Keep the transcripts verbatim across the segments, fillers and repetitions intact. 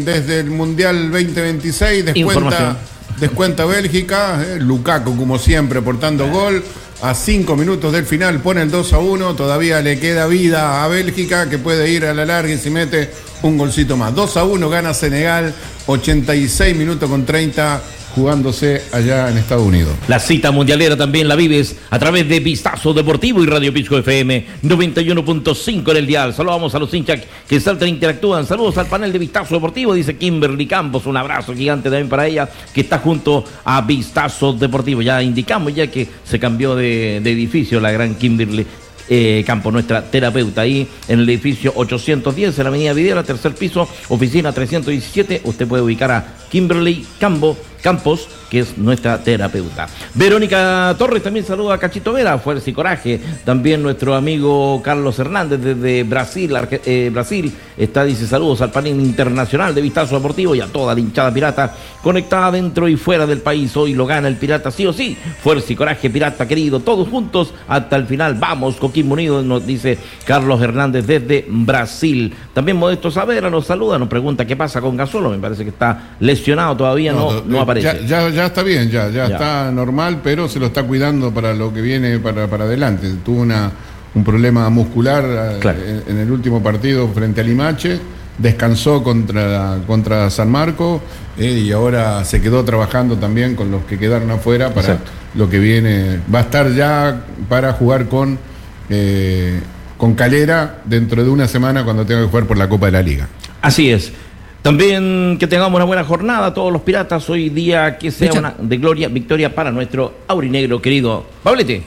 Desde el Mundial veinte veintiséis descuenta, descuenta Bélgica, eh, Lukaku como siempre aportando gol, a cinco minutos del final pone el dos a uno, todavía le queda vida a Bélgica que puede ir a la larga y si mete un golcito más. dos a uno gana Senegal, ochenta y seis minutos con treinta jugándose allá en Estados Unidos. La cita mundialera también la vives a través de Vistazo Deportivo y Radio Pisco F M noventa y uno punto cinco en el dial. Saludamos a los hinchas que saltan e interactúan. Saludos al panel de Vistazo Deportivo, dice Kimberly Campos. Un abrazo gigante también para ella que está junto a Vistazo Deportivo. Ya indicamos ya que se cambió de, de edificio la gran Kimberly Eh, Campo, nuestra terapeuta, ahí en el edificio ochocientos diez, en la avenida Videla, tercer piso, oficina trescientos diecisiete. Usted puede ubicar a Kimberly Campo, Campos, que es nuestra terapeuta. Verónica Torres también saluda a Cachito Vera, fuerza y coraje. También nuestro amigo Carlos Hernández desde Brasil, eh, Brasil, está, dice saludos al panel internacional de Vistazo Deportivo y a toda la hinchada pirata conectada dentro y fuera del país. Hoy lo gana el Pirata sí o sí. Fuerza y coraje, Pirata querido, todos juntos hasta el final. Vamos, Coquimbo Unido, nos dice Carlos Hernández desde Brasil. También Modesto Saavedra nos saluda, nos pregunta qué pasa con Gasolo. Me parece que está lesionado todavía, no, no, no aparece. Ya, ya, ya está bien, ya, ya, ya está normal, pero se lo está cuidando para lo que viene para, para adelante. Tuvo una, un problema muscular claro. en, en el último partido frente a Limache, descansó contra, contra San Marco eh, y ahora se quedó trabajando también con los que quedaron afuera para Exacto. lo que viene. Va a estar ya para jugar con, eh, con Calera dentro de una semana cuando tenga que jugar por la Copa de la Liga. Así es. También que tengamos una buena jornada todos los piratas, hoy día que sea una de gloria, victoria para nuestro aurinegro querido. Pablete.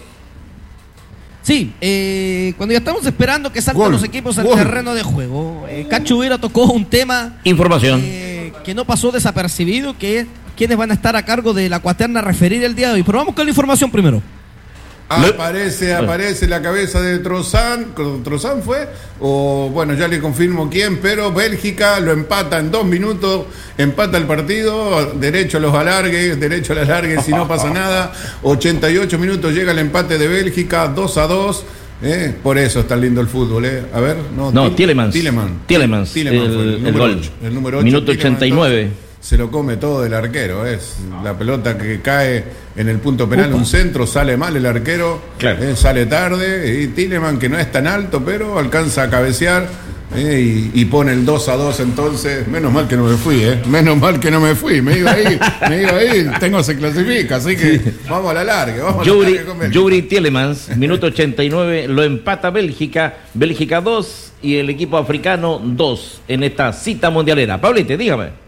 Sí, eh, cuando ya estamos esperando que salten los equipos al Gol. terreno de juego, eh, Cacho Vera tocó un tema Información eh, que no pasó desapercibido, que es quienes van a estar a cargo de la cuaterna a referir el día de hoy. Pero vamos con la información primero. Aparece, aparece la cabeza de Trozán, Trozán fue, o bueno, ya le confirmo quién, pero Bélgica lo empata en dos minutos, empata el partido, derecho a los alargues, derecho a los alargues si no pasa nada, ochenta y ocho minutos llega el empate de Bélgica, dos a dos, eh, por eso está lindo el fútbol, eh. A ver, no, no Tielemans, Tielemans, Tielemans, Tielemans el, fue el, el número gol, ocho, el número ocho, minuto ochenta y nueve. Se lo come todo el arquero, es la pelota que cae en el punto penal, Upa. un centro, sale mal el arquero, claro. eh, sale tarde, y Tielemans, que no es tan alto, pero alcanza a cabecear eh, y, y pone el dos a dos. Entonces, menos mal que no me fui, eh, menos mal que no me fui, me iba a ir, me iba a ir, tengo se clasifica, así que sí. vamos a la larga, vamos Yuri, a la larga. Yuri Tielemans, minuto ochenta y nueve, lo empata Bélgica, Bélgica dos y el equipo africano dos en esta cita mundialera. Pablete, dígame.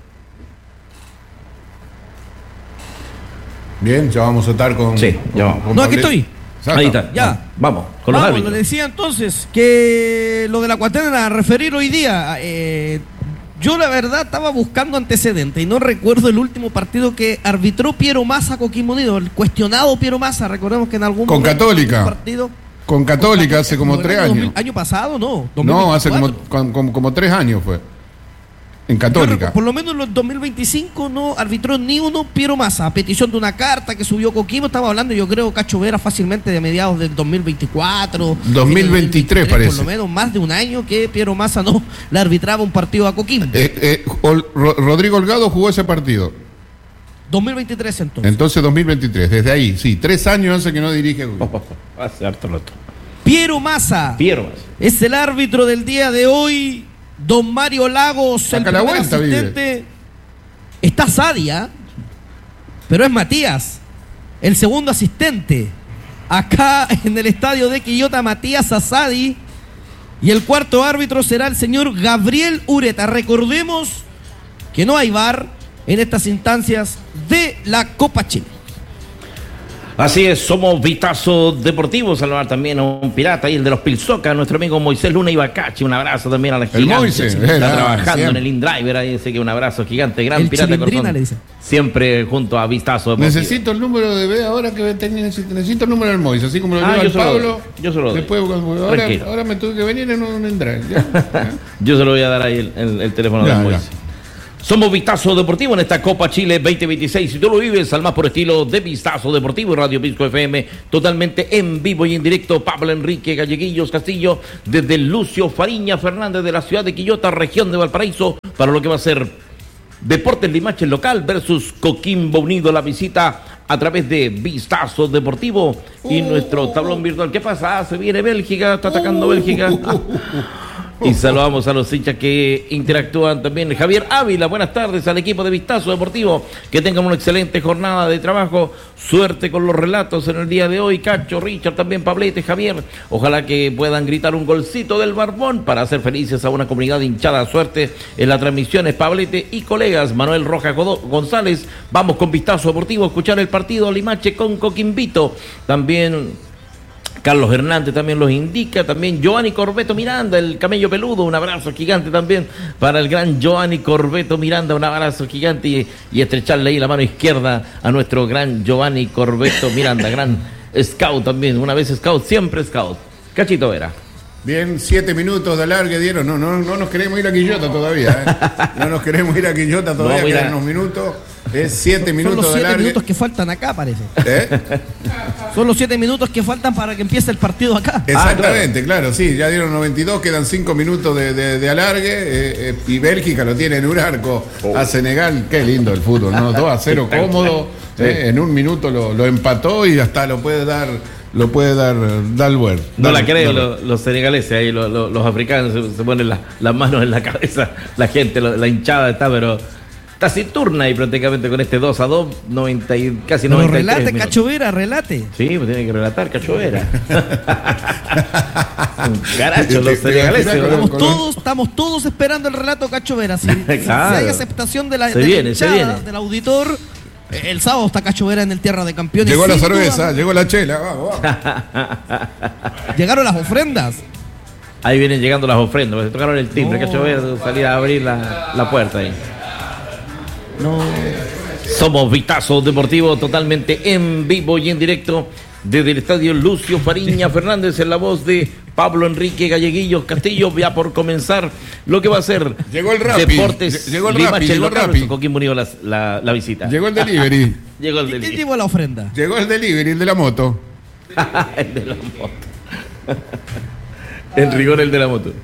Bien, ya vamos a estar con... Sí, ya vamos. Con no, aquí estoy. Exacto. Ahí está, ya. Vamos, con los vamos, árbitros. Le decía entonces que lo de la cuaterna a referir hoy día, eh, yo la verdad estaba buscando antecedentes y no recuerdo el último partido que arbitró Piero Massa Coquimbo Unido, el cuestionado Piero Massa, recordemos que en algún con momento... Católica. Partido, con Católica hace como tres años. dos mil, año pasado, no. dos mil veinticuatro. No, hace como, como, como tres años fue. En Católica. Yo, por lo menos en los dos mil veinticinco no arbitró ni uno Piero Massa, a petición de una carta que subió Coquimbo. Estaba hablando, yo creo, Cacho Vera fácilmente de mediados del dos mil veinticuatro. dos mil veintitrés parece. Por lo menos más de un año que Piero Massa no le arbitraba un partido a Coquimbo. Eh, eh, Rodrigo Holgado jugó ese partido. dos mil veintitrés entonces. Entonces dos mil veintitrés, desde ahí, sí, tres años hace que no dirige. Oh, oh, oh. Hace harto rato. Piero Massa. Piero Massa. Es el árbitro del día de hoy. Don Mario Lagos, el primer vuelta, asistente. Vive. Está Sadia, pero es Matías, el segundo asistente. Acá en el estadio de Quillota, Matías Asadi. Y el cuarto árbitro será el señor Gabriel Ureta. Recordemos que no hay V A R en estas instancias de la Copa Chile. Así es, somos Vistazo Deportivo. Saludar también a un pirata ahí, el de los Pilsoca, nuestro amigo Moisés Luna Ibacachi. Un abrazo también a la gigante. El Moisés, está era, trabajando siempre. en el InDriver ahí, así que un abrazo gigante, gran el pirata Chilindrina, le dice. Siempre junto a Vistazo Deportivo. Necesito el número de B ahora que tenía, necesito el número del Moisés, así como lo ah, dio al Pablo. Yo se lo doy. Después, ahora, ahora me tuve que venir en un InDrive. Yo se lo voy a dar ahí el, el, el teléfono ya, del Moisés. Ya. Somos Vistazo Deportivo en esta Copa Chile veinte veintiséis. Si tú lo vives al más por estilo de Vistazo Deportivo y Radio Pisco F M, totalmente en vivo y en directo. Pablo Enrique Galleguillos Castillo, desde Lucio Fariña Fernández de la ciudad de Quillota, región de Valparaíso, para lo que va a ser Deportes Limache local versus Coquimbo Unido, la visita a través de Vistazo Deportivo y uh, nuestro tablón virtual. ¿Qué pasa? Ah, se viene Bélgica, está atacando uh, Bélgica. Y saludamos a los hinchas que interactúan también. Javier Ávila, buenas tardes al equipo de Vistazo Deportivo. Que tengan una excelente jornada de trabajo. Suerte con los relatos en el día de hoy. Cacho, Richard, también Pablete, Javier. Ojalá que puedan gritar un golcito del Barbón para hacer felices a una comunidad hinchada. Suerte en las transmisiones, Pablete y colegas. Manuel Rojas González. Vamos con Vistazo Deportivo a escuchar el partido Limache con Coquimbito. También Carlos Hernández también los indica, también Giovanni Corbeto Miranda, el camello peludo, un abrazo gigante también para el gran Giovanni Corbeto Miranda, un abrazo gigante y, y estrecharle ahí la mano izquierda a nuestro gran Giovanni Corbeto Miranda, gran scout también, una vez scout, siempre scout. Cachito Vera. Bien, siete minutos de alargue dieron, no, no, no nos queremos ir a Quillota todavía, ¿eh? No nos queremos ir a Quillota todavía, no, quedan unos minutos. Es siete minutos Son los siete de minutos que faltan acá, parece. ¿Eh? Son los siete minutos que faltan para que empiece el partido acá. Exactamente, ah, claro. claro, sí, ya dieron noventa y dos, quedan cinco minutos de, de, de alargue eh, eh, y Bélgica lo tiene en un arco oh. a Senegal. Qué lindo el fútbol, ¿no? dos a cero cómodo, sí. eh, en un minuto lo, lo empató y hasta lo puede dar... Lo puede dar Dalbert. No la creo, los, los senegaleses ahí, los, los, los africanos se, se ponen la, las manos en la cabeza, la gente, la, la hinchada está, pero taciturna ahí prácticamente con este dos a dos, noventa y, casi noventa y tres. Relate, minutos. Cacho Vera, relate. Sí, pues tiene que relatar, Cacho Vera. Un caracho, los senegaleses. Estamos todos, estamos todos esperando el relato, Cacho Vera. Si, claro. si hay aceptación de la, se de viene, la hinchada, se viene. del auditor. El sábado está Cacho Vera en el Tierra de Campeones. Llegó la cerveza, duda. Llegó la chela. Vamos, vamos. Llegaron las ofrendas. Ahí vienen llegando las ofrendas. Se tocaron el timbre, no. Cacho Vera, salía a abrir la, la puerta ahí. No. Somos Vistazo Deportivo totalmente en vivo y en directo desde el estadio Lucio Fariña Fernández en la voz de Pablo Enrique Galleguillos Castillo, ya por comenzar lo que va a ser llegó el Rappi, Deportes llegó el Rappi, llegó el Rappi. Coquimbo Unido la, la, la visita. Llegó el delivery. Llegó el ¿Y delivery. quién llevó la ofrenda? Llegó el delivery, el de la moto. El de la moto. En rigor el de la moto.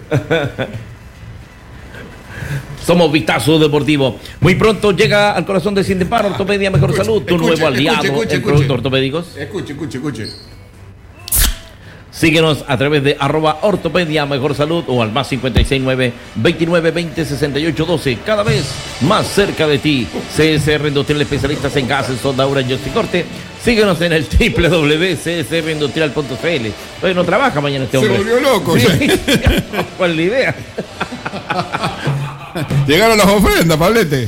Somos Vistazo Deportivo. Muy pronto llega al corazón de Sindepar, Ortopedia Mejor escuche, Salud, tu escuche, nuevo aliado escuche, escuche, en escuche. Productos ortopédicos. Escuche, escuche, escuche. Síguenos a través de arroba Ortopedia Mejor Salud o al más cincuenta y seis nueve, veintinueve veinte, sesenta y ocho doce. Cada vez más cerca de ti. C S R Industrial, especialistas en gases, soldadura y corte. Síguenos en el doble u doble u doble u punto c s r industrial punto c l. Hoy no trabaja mañana este hombre. Se volvió loco. Sí. ¿Cuál es la idea? Llegaron las ofrendas, Pablete.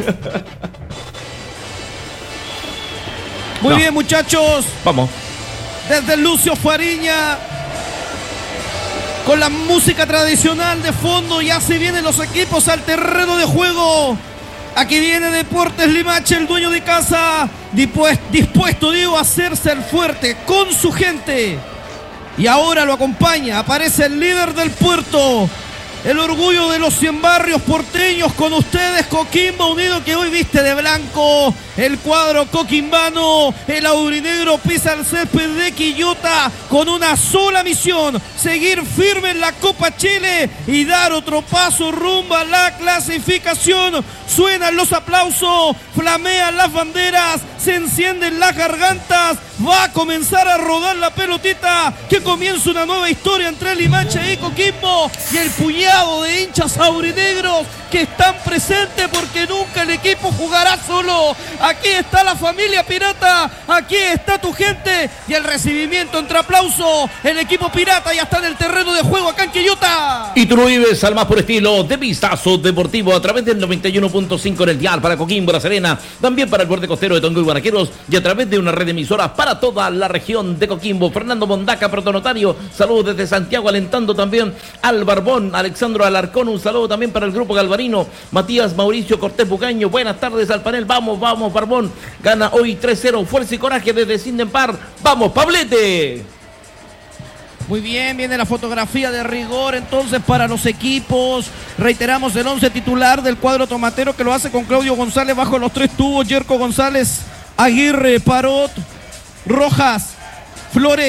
Muy no. bien, muchachos. Vamos. Desde Lucio Fariña, con la música tradicional de fondo, ya se vienen los equipos al terreno de juego. Aquí viene Deportes Limache, el dueño de casa, dispuesto, dispuesto digo, a hacerse el fuerte con su gente. Y ahora lo acompaña, aparece el líder del puerto, el orgullo de los cien barrios porteños, con ustedes Coquimbo Unido, que hoy viste de blanco el cuadro coquimbano. El aurinegro pisa el césped de Quillota con una sola misión: seguir firme en la Copa Chile y dar otro paso rumbo a la clasificación. Suenan los aplausos, flamean las banderas, se encienden las gargantas. Va a comenzar a rodar la pelotita, que comienza una nueva historia entre Limache y Coquimbo y el puñado de hinchas aurinegros que están presentes, porque nunca el equipo jugará solo. Aquí está la familia pirata, aquí está tu gente, y el recibimiento entre aplausos. El equipo pirata ya está en el terreno de juego acá en Quillota. Y tú lo vives al más por estilo de Vistazo Deportivo a través del noventa y uno punto cinco en el dial para Coquimbo, La Serena, también para el borde costero de Tongo y Guanaqueros, y a través de una red de emisoras para toda la región de Coquimbo. Fernando Mondaca, protonotario, saludos desde Santiago, alentando también al Barbón. Alexandro Alarcón, un saludo también para el grupo Galvarino. Matías Mauricio Cortés Bucaño, buenas tardes al panel. Vamos, vamos, Barbón. Gana hoy tres cero. Fuerza y coraje desde Sindepar. Vamos, Pablete. Muy bien, viene la fotografía de rigor entonces para los equipos. Reiteramos el once titular del cuadro tomatero, que lo hace con Claudio González bajo los tres tubos, Yerko González, Aguirre, Parot, Rojas, Flores,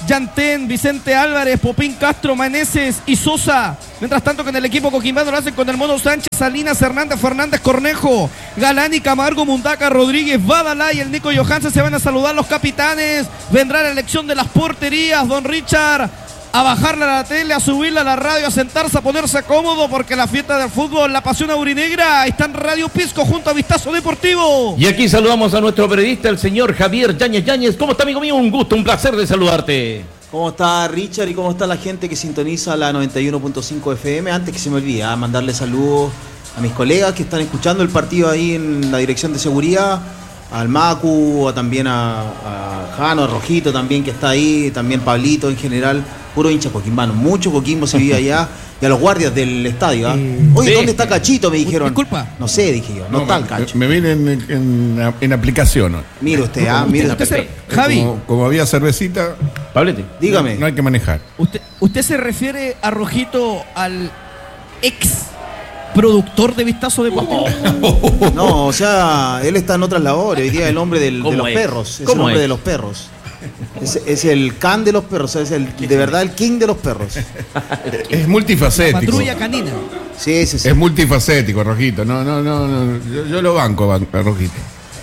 Yantén, Vicente Álvarez, Popín Castro, Meneses y Sosa. Mientras tanto que en el equipo coquimbano lo hacen con el Mono Sánchez, Salinas, Hernández, Fernández, Cornejo, Galani, Camargo, Mundaca, Rodríguez, Badalá y el Nico Johansen. Se van a saludar los capitanes. Vendrá la elección de las porterías, don Richard, a bajarla a la tele, a subirla a la radio, a sentarse, a ponerse cómodo, porque la fiesta del fútbol, la pasión aurinegra, está en Radio Pisco junto a Vistazo Deportivo. Y aquí saludamos a nuestro periodista, el señor Javier Yáñez Yáñez. ¿Cómo está, amigo mío? Un gusto, un placer de saludarte. ¿Cómo está, Richard? ¿Y cómo está la gente que sintoniza la noventa y uno punto cinco F M? Antes que se me olvide, ¿eh? mandarle saludos a mis colegas que están escuchando el partido ahí en la dirección de seguridad, al Macu, a, también a, a Jano, a Rojito también que está ahí, también Pablito en general, puro hincha coquimbano, mucho Coquimbo se vive allá, y a los guardias del estadio. ¿eh? Oye, sí. ¿Dónde está Cachito? Me dijeron. Disculpa. No sé, dije yo, no, no está el Cacho. Me vine en, en, en aplicación. Mire usted, ah, mire usted. usted se, Javi. Como, como había cervecita, Pablete, dígame. No, no hay que manejar. Usted, usted se refiere a Rojito, al ex productor de Vistazo Deportivo. Oh. No, o sea, él está en otras labores. Hoy día el hombre del, de los es? perros. Es el hombre es? de los perros. Es, es el can de los perros. Es el de verdad el king de los perros. Es multifacético. Patrulla canina. Sí, sí, sí. Es multifacético, Rojito. No, no, no, no. Yo, yo lo banco, banco, Rojito.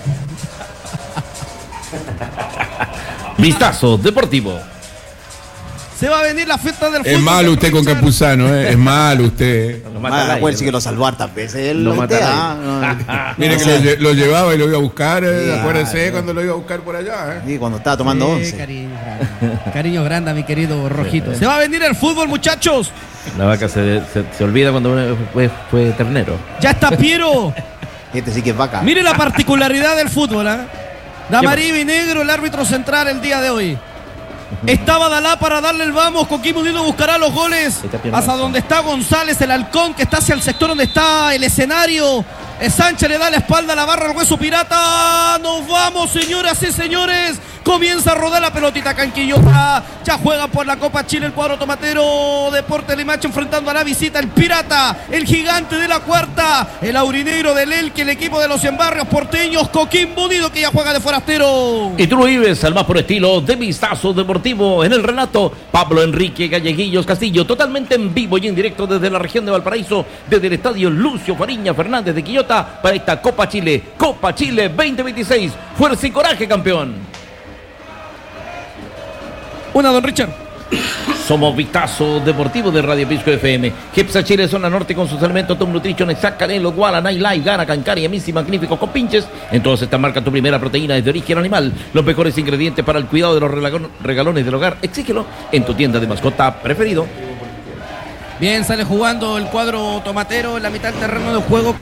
Vistazo Deportivo. Se va a venir la fiesta del fútbol. Es malo usted con Campuzano, ¿eh? Es malo usted. Lo mata. Acuérdense que lo salvó hartas veces. Él lo lo mata. Ah, Mire que lo, lo llevaba y lo iba a buscar. Eh. Sí, acuérdense ah, cuando lo iba a buscar por allá. ¿eh? Sí, cuando estaba tomando sí, once. Cariño grande. Cariño grande a mi querido Rojito. Se va a venir el fútbol, muchachos. La vaca se, se, se olvida cuando fue, fue ternero. Ya está Piero. Este sí que es vaca. Mire la particularidad del fútbol, ¿eh? Damarivi Negro, el árbitro central el día de hoy. Está Badalá para darle el vamos. Coquimbo Unido buscará los goles hasta donde está González, el halcón, que está hacia el sector donde está el escenario. Sánchez le da la espalda a la barra al Hueso Pirata. Nos vamos, señoras y señores. Comienza a rodar la pelotita Canquillota. Ya juega por la Copa Chile el cuadro tomatero. Deportes Limache enfrentando a la visita el Pirata, el gigante de la cuarta, el aurinegro del Elque, el equipo de los Cien Barrios porteños, Coquimbo Unido, que ya juega de forastero. Y tú lo vives al más por estilo de Vistazo Deportivo. En el relato, Pablo Enrique Galleguillos Castillo, totalmente en vivo y en directo desde la región de Valparaíso, desde el estadio Lucio Fariña Fernández de Quillota, para esta Copa Chile, Copa Chile veinte veintiséis. Fuerza y coraje, campeón. Una, don Richard. Somos Vistazo Deportivo de Radio Pisco F M. Gepsa Chile, zona norte, con sus elementos Tom Nutrition, Exact, Canelo, Guala, Night Life, Gana, Cancari, Amisi, Magnífico, con pinches. En todas estas marcas, tu primera proteína es de origen animal. Los mejores ingredientes para el cuidado de los regalones del hogar. Exígelo en tu tienda de mascota preferido. Bien, sale jugando el cuadro tomatero en la mitad del terreno de juego.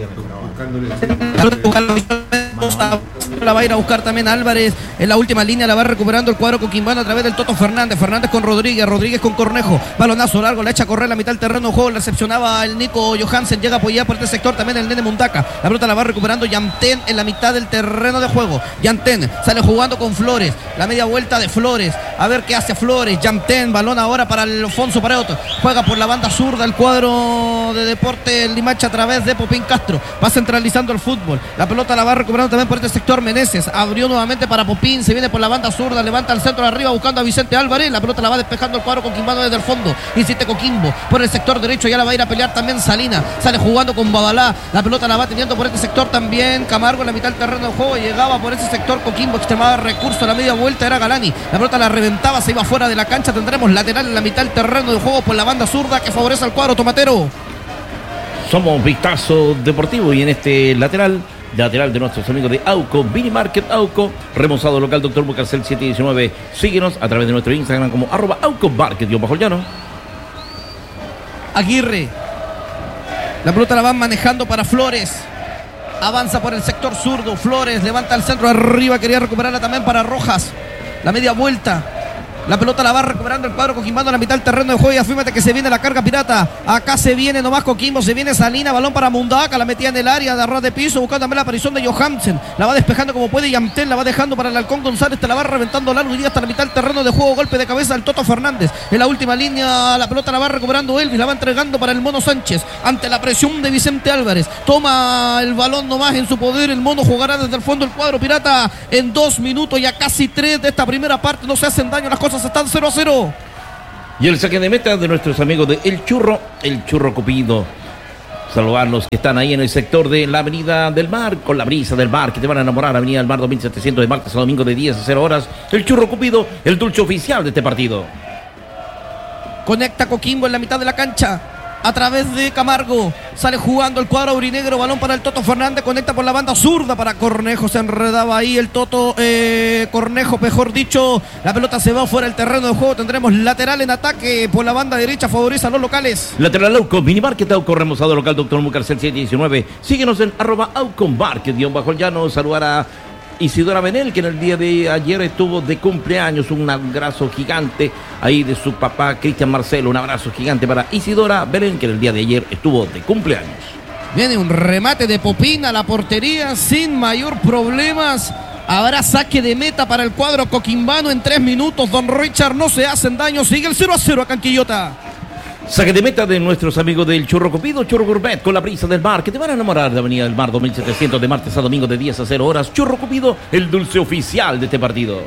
La va a ir a buscar también Álvarez en la última línea, la va recuperando el cuadro coquimbano a través del Toto Fernández, Fernández con Rodríguez, Rodríguez con Cornejo, balonazo largo, la echa a correr la mitad del terreno de juego, la recepcionaba el Nico Johansen, llega a apoyar por este sector también el Nene Mundaca, la pelota la va recuperando Yantén en la mitad del terreno de juego. Yantén sale jugando con Flores, la media vuelta de Flores, a ver qué hace Flores. Yantén, balón ahora para el Alfonso Pareoto, juega por la banda zurda el cuadro de Deporte Limache a través de Popín Castro, va centralizando el fútbol, la pelota la va recuperando también por este sector Meneses, abrió nuevamente para Popín, se viene por la banda zurda, levanta el centro de arriba buscando a Vicente Álvarez, la pelota la va despejando el cuadro coquimbano desde el fondo, insiste Coquimbo por el sector derecho, ya la va a ir a pelear también Salina, sale jugando con Badalá, la pelota la va teniendo por este sector también Camargo en la mitad del terreno de juego, llegaba por ese sector Coquimbo, extremaba recurso a la media vuelta, era Galani, la pelota la reventaba, se iba fuera de la cancha, tendremos lateral en la mitad del terreno de juego por la banda zurda que favorece al cuadro tomatero. Somos Vistazo Deportivo y en este lateral lateral de nuestros amigos de Auco, Mini Market Auco, remozado local Doctor Bucarcel siete diecinueve. Síguenos a través de nuestro Instagram como arroba Auco Market, yo bajo el llano. Aguirre, la pelota la van manejando para Flores, avanza por el sector zurdo, Flores levanta el centro arriba, quería recuperarla también para Rojas, la media vuelta. La pelota la va recuperando el cuadro coquimbano a la mitad del terreno de juego y afírmate que se viene la carga pirata. Acá se viene nomás Coquimbo, se viene Salina, balón para Mundaca, la metía en el área de arras de piso, buscando también la aparición de Johansen. La va despejando como puede Yamtel, la va dejando para el halcón González, te la va reventando largo y hasta la mitad del terreno de juego, golpe de cabeza del Toto Fernández. En la última línea la pelota la va recuperando Elvis, la va entregando para el Mono Sánchez, ante la presión de Vicente Álvarez. Toma el balón nomás en su poder, el Mono jugará desde el fondo el cuadro pirata en dos minutos, ya casi tres de esta primera parte, no se hacen daño las cosas cosas están cero a cero. Y el saque de meta de nuestros amigos de El Churro, El Churro Cupido. Saludar los que están ahí en el sector de la Avenida del Mar, con la brisa del mar, que te van a enamorar. Avenida del Mar dos mil setecientos de martes a domingo de diez a cero horas. El Churro Cupido, el dulce oficial de este partido. Conecta Coquimbo en la mitad de la cancha. A través de Camargo. Sale jugando el cuadro aurinegro. Balón para el Toto Fernández. Conecta por la banda zurda para Cornejo. Se enredaba ahí el Toto eh, Cornejo, mejor dicho. La pelota se va fuera del terreno de juego. Tendremos lateral en ataque por la banda derecha. Favorece a los locales. Lateral Auco. Minimarket Auco. Remozado local. Doctor Mucarcel siete diecinueve. Síguenos en arroba Auco Market. Guión bajo el llano. Saludar a Isidora Benel, que en el día de ayer estuvo de cumpleaños. Un abrazo gigante ahí de su papá Cristian Marcelo. Un abrazo gigante para Isidora Benel, que en el día de ayer estuvo de cumpleaños. Viene un remate de Popín a la portería sin mayor problemas. Habrá saque de meta para el cuadro coquimbano en tres minutos. Don Richard, no se hacen daño. Sigue el cero a cero acá en Quillota. Saque de meta de nuestros amigos del Churro Cupido, Churro Gourmet, con la brisa del mar, que te van a enamorar de Avenida del Mar dos mil setecientos de martes a domingo de diez a cero horas. Churro Cupido, el dulce oficial de este partido.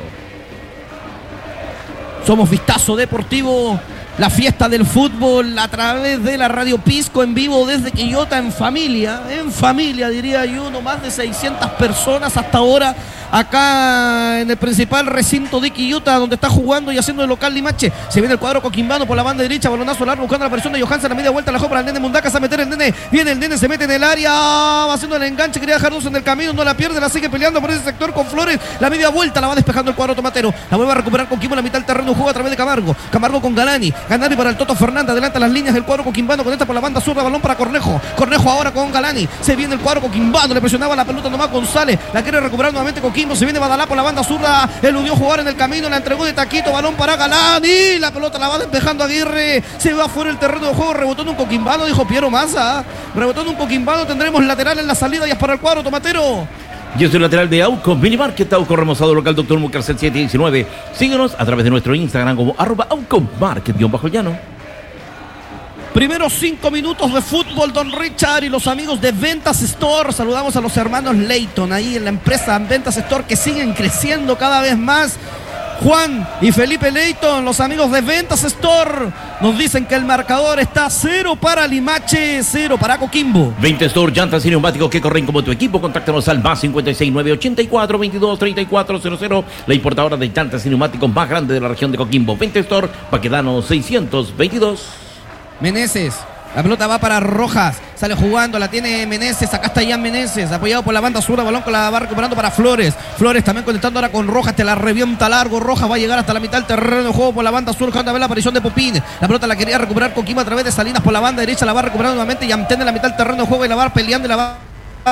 Somos Vistazo Deportivo, la fiesta del fútbol a través de la Radio Pisco en vivo desde Quillota, en familia, en familia diría yo, no más de seiscientas personas hasta ahora acá en el principal recinto de Quillota, donde está jugando y haciendo el local Limache. Se viene el cuadro coquimbano por la banda derecha, balonazo largo buscando la presión de Johansen, la media vuelta, la juega para el nene Mundacas a meter el nene, viene el nene, se mete en el área, va haciendo el enganche, quería dejar dos en el camino, no la pierde, la sigue peleando por ese sector con Flores, la media vuelta la va despejando el cuadro tomatero, la vuelve a recuperar Coquimbo en la mitad del terreno, juega a través de Camargo, Camargo con Galani, Galani para el Toto Fernández, adelanta las líneas del cuadro coquimbano, conecta por la banda zurda, balón para Cornejo, Cornejo ahora con Galani, se viene el cuadro coquimbano, le presionaba la pelota nomás González, la quiere recuperar nuevamente Coquimbo, se viene Badalá por la banda zurda, eludió jugar en el camino, la entregó de taquito, balón para Galani, la pelota la va despejando Aguirre, se va fuera el terreno de juego, rebotó en un coquimbano, dijo Piero Massa, rebotó en un coquimbano, tendremos lateral en la salida y es para el cuadro tomatero. Yo soy el lateral de Auco, Minimarket Auco, remozado local Doctor Mucarcel siete diecinueve. Síguenos a través de nuestro Instagram como arroba Auco Market, guión bajo llano. Primeros cinco minutos de fútbol, Don Richard y los amigos de Ventas Store. Saludamos a los hermanos Leighton ahí en la empresa Ventas Store, que siguen creciendo cada vez más. Juan y Felipe Leighton, los amigos de Ventas Store, nos dicen que el marcador está cero para Limache, cero para Coquimbo. veinte Store, llantas y neumáticos que corren como tu equipo. Contáctanos al más cincuenta y seis, nueve ochenta y cuatro, veintidós, treinta y cuatro cero cero, la importadora de llantas y neumáticos más grande de la región de Coquimbo. veinte Store, Baquedano seiscientos veintidós. Meneses, la pelota va para Rojas, sale jugando, la tiene Meneses, acá está Ian Meneses, apoyado por la banda zurda, balón que la va recuperando para Flores, Flores también conectando ahora con Rojas, te la revienta largo, Rojas va a llegar hasta la mitad del terreno de juego por la banda zurda, a ver la aparición de Popín, la pelota la quería recuperar Coquimbo a través de Salinas por la banda derecha, la va recuperando nuevamente y Amten en la mitad del terreno de juego y la va peleando y la va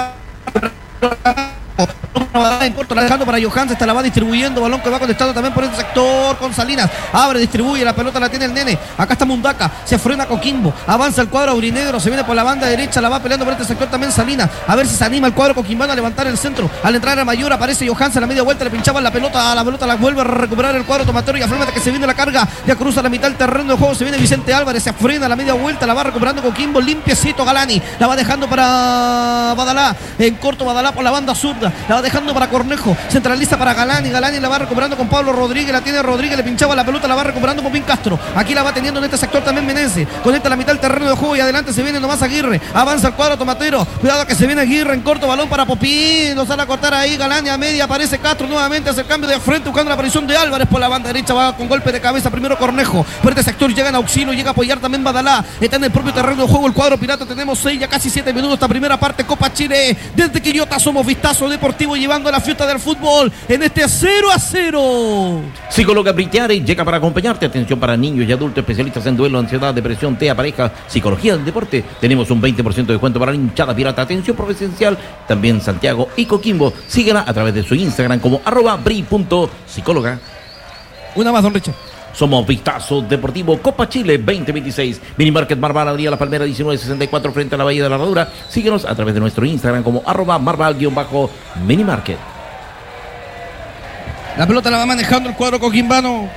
en corto, la dejando para Johansen, esta la va distribuyendo, balón que va conectando también por el sector con Salinas, abre, distribuye, la pelota la tiene el nene, acá está Mundaca, se frena Coquimbo, avanza el cuadro aurinegro, se viene por la banda derecha, la va peleando por este sector también Salinas, a ver si se anima el cuadro coquimbano a levantar el centro, al entrar a mayor aparece Johansen, la media vuelta le pinchaba la pelota, a la pelota la vuelve a recuperar el cuadro tomatero y afirma que se viene la carga, ya cruza la mitad del terreno de juego, se viene Vicente Álvarez, se frena la media vuelta, la va recuperando Coquimbo, limpiecito Galani, la va dejando para Badalá, en corto Badalá por la banda zurda, la va dejando para Cornejo, centraliza para Galani, Galani la va recuperando con Pablo Rodríguez, la tiene Rodríguez, le pinchaba la pelota, la va recuperando Popín Castro, aquí la va teniendo en este sector también Meneses, conecta la mitad del terreno de juego y adelante se viene nomás Aguirre, avanza el cuadro tomatero, cuidado que se viene Aguirre en corto, balón para Popín, lo sale a cortar ahí, Galani a media, aparece Castro nuevamente, hace el cambio de frente buscando la aparición de Álvarez por la banda derecha, va con golpe de cabeza, primero Cornejo, por este sector llega en auxilio, llega a apoyar también Badalá, está en el propio terreno de juego el cuadro pirata, tenemos seis, ya casi siete minutos esta primera parte, Copa Chile, desde Quillota somos Vistazo Deportivo llevando la fiesta del fútbol en este cero a cero. Psicóloga Britiare llega para acompañarte. Atención para niños y adultos, especialistas en duelo, ansiedad, depresión, T E A, pareja, psicología del deporte. Tenemos un veinte por ciento de descuento para la hinchada pirata. Atención profesional, también Santiago y Coquimbo. Síguela a través de su Instagram como arroba bri punto psicóloga. Una más, don Richard. Somos Vistazo Deportivo Copa Chile veinte veintiséis. Minimarket Marval, Avenida La Palmera diecinueve sesenta y cuatro frente a la Bahía de la Herradura. Síguenos a través de nuestro Instagram como arroba marval-minimarket. La pelota la va manejando el cuadro coquimbano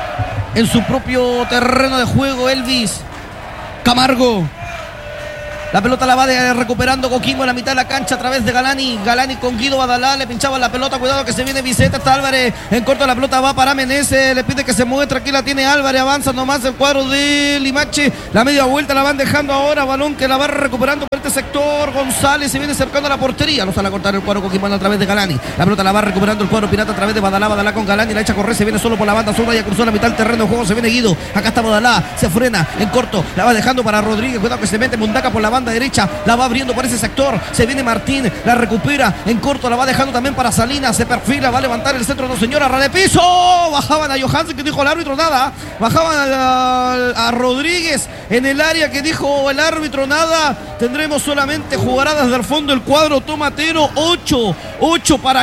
en su propio terreno de juego. Elvis Camargo. La pelota la va de, recuperando Coquimbo en la mitad de la cancha a través de Galani. Galani con Guido Badalá, le pinchaba la pelota, cuidado que se viene Vicente, está Álvarez en corto, la pelota va para Meneses, le pide que se mueve tranquila, tiene Álvarez, avanza nomás el cuadro de Limache, la media vuelta la van dejando ahora, balón que la va recuperando por este sector, González se viene acercando a la portería, no sale a cortar el cuadro Coquimbo a través de Galani, la pelota la va recuperando el cuadro pirata a través de Badalá, Badalá con Galani, la echa a correr, se viene solo por la banda zurda, ya cruzó la mitad del terreno de juego, se viene Guido, acá está Badalá, se frena en corto, la va dejando para Rodríguez, cuidado que se mete Mundaca por la banda derecha, la va abriendo por ese sector, se viene Martín, la recupera en corto, la va dejando también para Salinas, se perfila, va a levantar el centro, no señora, ras de piso, bajaban a Johansen que dijo el árbitro nada, bajaban a, a, a Rodríguez en el área que dijo el árbitro nada, tendremos solamente jugadas del fondo el cuadro tomatero, ocho, ocho para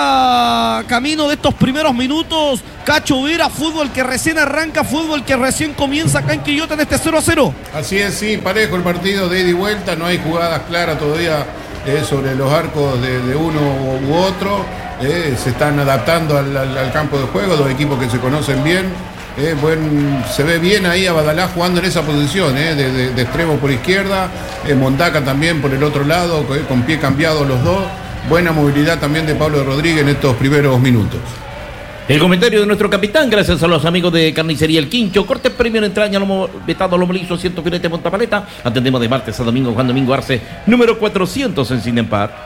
allá, camino de estos primeros minutos, Cacho Vera, fútbol que recién arranca, fútbol que recién comienza acá en Quillota en este cero a cero. Así es, sí, parejo el partido de ida y vuelta, no hay jugadas claras todavía eh, sobre los arcos de, de uno u otro, eh, se están adaptando al, al, al campo de juego, dos equipos que se conocen bien, eh, buen, se ve bien ahí a Badalá jugando en esa posición, eh, de, de, de extremo por izquierda, eh, Mondaca también por el otro lado, eh, con pie cambiado los dos, buena movilidad también de Pablo Rodríguez en estos primeros minutos. El comentario de nuestro capitán, gracias a los amigos de Carnicería El Quincho. Corte premio en entraña, lomo vetado, lomo liso, ciento filete, Montapaleta. Atendemos de martes a domingo, Juan Domingo Arce, número cuatrocientos en Cinempar.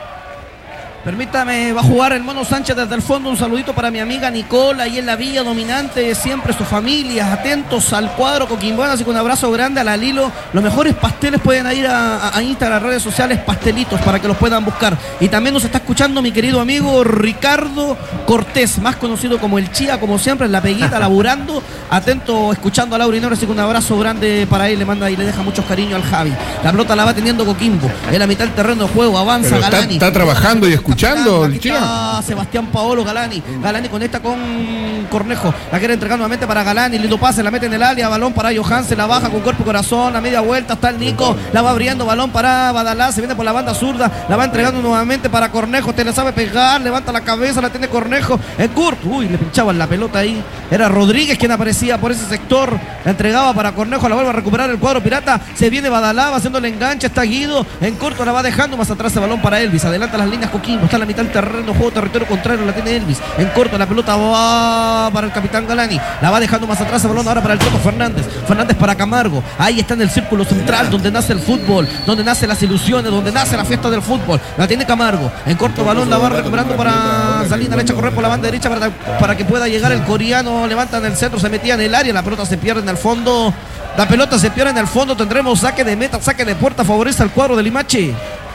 Permítame, va a jugar el Mono Sánchez desde el fondo. Un saludito para mi amiga Nicola, ahí en la Villa Dominante, siempre su familia, atentos al cuadro coquimboano, así que un abrazo grande a la Lilo. Los mejores pasteles pueden ir a, a Instagram, redes sociales, pastelitos, para que los puedan buscar. Y también nos está escuchando mi querido amigo Ricardo Cortés, más conocido como el Chía, como siempre, en la peguita, laburando, atento, escuchando a Laurinor, así que un abrazo grande para él, le manda y le deja muchos cariños al Javi. La pelota la va teniendo Coquimbo, en la mitad del terreno de juego, avanza Pero Galani. Está, está trabajando y escuchando. Aquí está Sebastián Paolo Galani. Galani conecta con Cornejo. La quiere entregar nuevamente para Galani. Lindo pase, la mete en el área. Balón para Johansen. La baja con cuerpo y corazón. A media vuelta está el Nico. La va abriendo. Balón para Badalá. Se viene por la banda zurda. La va entregando nuevamente para Cornejo. Te le sabe pegar. Levanta la cabeza. La tiene Cornejo. En Kurt. Uy, le pinchaban la pelota ahí. Era Rodríguez quien aparecía por ese sector. La entregaba para Cornejo. La vuelve a recuperar el cuadro pirata. Se viene Badalá. Va haciendo el enganche. Está Guido. En corto la va dejando. Más atrás el balón para Elvis. Adelanta las líneas Coquimbo. Está en la mitad del terreno, juego territorio contrario, la tiene Elvis. En corto la pelota va para el capitán Galani. La va dejando más atrás el balón ahora para el Toto Fernández. Fernández para Camargo. Ahí está en el círculo central donde nace el fútbol, donde nacen las ilusiones, donde nace la fiesta del fútbol. La tiene Camargo. En corto balón la va recuperando para Salinas. La echa a correr por la banda derecha para, para que pueda llegar el coreano. Levanta en el centro, se metía en el área. La pelota se pierde en el fondo. La pelota se pierde en el fondo. Tendremos saque de meta, saque de puerta. Favorece al cuadro de Limache.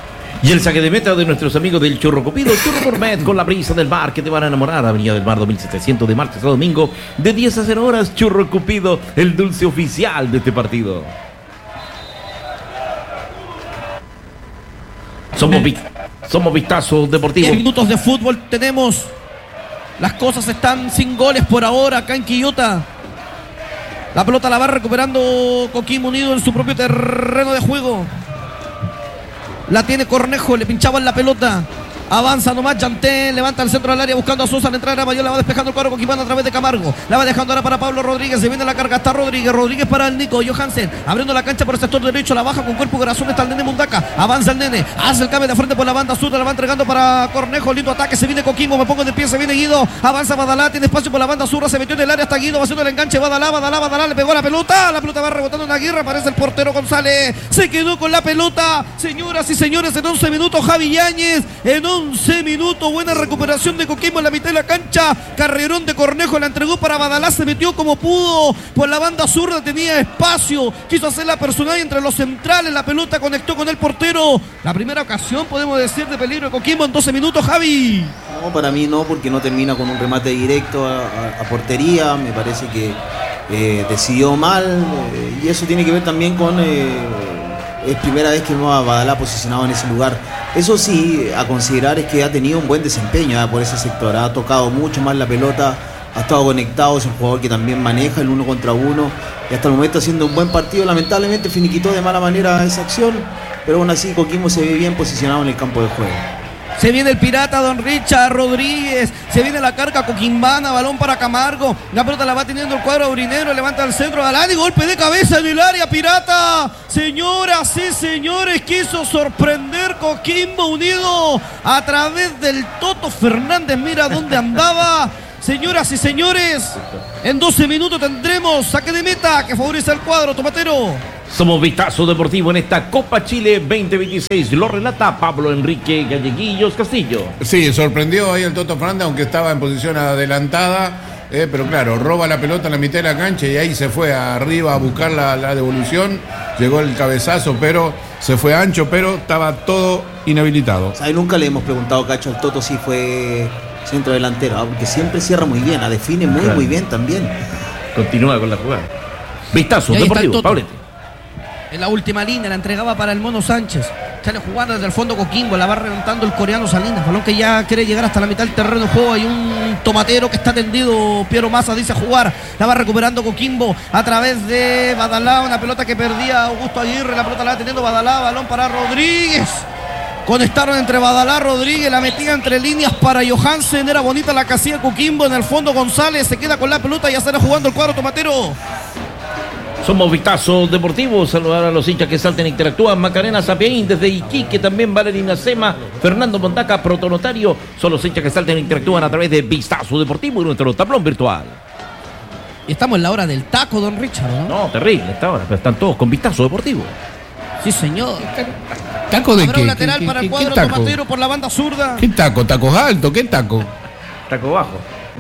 Y el saque de meta de nuestros amigos del Churro Cupido, Churro Gourmet con la brisa del mar que te van a enamorar. Avenida del Mar dos mil setecientos de martes a domingo de diez a cero horas. Churro Cupido, el dulce oficial de este partido. Somos, vi somos Vistazo Deportivo. diez minutos de fútbol tenemos. Las cosas están sin goles por ahora acá en Quillota. La pelota la va recuperando Coquimbo Unido en su propio terreno de juego. La tiene Cornejo, le pinchaban la pelota. Avanza nomás Yantén, levanta el centro del área buscando a Sosa, la entrada mayor, la va despejando el cuadro coquimano a través de Camargo. La va dejando ahora para Pablo Rodríguez, se viene la carga, está Rodríguez, Rodríguez para el Nico, Johansen, abriendo la cancha por el sector derecho, la baja con cuerpo y corazón, está el nene Mundaca, avanza el nene, hace el cambio de frente por la banda sur, la va entregando para Cornejo, lindo ataque, se viene Coquimbo, me pongo de pie, se viene Guido, avanza Badalá, tiene espacio por la banda sur, se metió en el área hasta Guido, va haciendo el enganche, Badalá, Badalá, Badalá, le pegó la pelota, la pelota va rebotando en la guerra, aparece el portero González, se quedó con la pelota, señoras y señores, en once minutos Javi Yáñez, en once minutos. Buena recuperación de Coquimbo en la mitad de la cancha. Carrerón de Cornejo la entregó para Badalá. Se metió como pudo por la banda zurda. Tenía espacio. Quiso hacer la personal entre los centrales. La pelota conectó con el portero. La primera ocasión, podemos decir, de peligro de Coquimbo en doce minutos, Javi. No, para mí no, porque no termina con un remate directo a, a, a portería. Me parece que eh, decidió mal. Eh, y eso tiene que ver también con... Eh, es primera vez que no va Badalá posicionado en ese lugar. Eso sí, a considerar es que ha tenido un buen desempeño ¿eh? por ese sector. Ha tocado mucho más la pelota, ha estado conectado, es un jugador que también maneja el uno contra uno y hasta el momento haciendo un buen partido. Lamentablemente finiquitó de mala manera esa acción, pero aún así Coquimbo se ve bien posicionado en el campo de juego. Se viene el pirata Don Richard Rodríguez. Se viene la carga coquimbana. Balón para Camargo. La pelota la va teniendo el cuadro aurinegro. Levanta al centro Galani. Golpe de cabeza en el área. Pirata. Señoras y señores, quiso sorprender Coquimbo Unido a través del Toto Fernández. Mira dónde andaba. Señoras y señores, en doce minutos tendremos saque de meta que favorece al cuadro tomatero. Somos Vistazo Deportivo en esta Copa Chile veinte veintiséis. Lo relata Pablo Enrique Galleguillos Castillo. Sí, sorprendió ahí el Toto Fernández, aunque estaba en posición adelantada. Eh, pero claro, roba la pelota en la mitad de la cancha y ahí se fue arriba a buscar la, la devolución. Llegó el cabezazo, pero se fue ancho, pero estaba todo inhabilitado. ¿Sabe? Nunca le hemos preguntado, Cacho, al Toto si fue centro delantero, ¿eh? Porque siempre cierra muy bien, la define muy, claro. muy bien también. Continúa con la jugada. Vistazo Deportivo, Pablete. En la última línea la entregaba para el Mono Sánchez. Sale jugando desde el fondo Coquimbo, la va reventando el coreano Salinas. Balón que ya quiere llegar hasta la mitad del terreno de juego. Hay un tomatero que está tendido. Piero Massa dice jugar. La va recuperando Coquimbo a través de Badalá. Una pelota que perdía Augusto Aguirre. La pelota la va teniendo Badalá. Balón para Rodríguez. Conectaron entre Badalá, Rodríguez, la metía entre líneas para Johansen. Era bonita la casilla Coquimbo. En el fondo González se queda con la pelota y ya estará jugando el cuadro tomatero. Somos Vistazo Deportivo. Saludar a los hinchas que salten e interactúan. Macarena Sapiaín desde Iquique, también Valerina Sema, Fernando Montaca, Protonotario. Son los hinchas que salten e interactúan a través de Vistazo Deportivo y nuestro tablón virtual. Y estamos en la hora del taco, don Richard, ¿no? No, terrible esta hora, pero están todos con Vistazo Deportivo. Sí, señor. ¿Taco de Habrá qué? un lateral ¿Qué, para qué, el cuadro tomatero por la banda zurda. ¿Qué taco? ¿Tacos altos? ¿Qué taco? Taco bajo.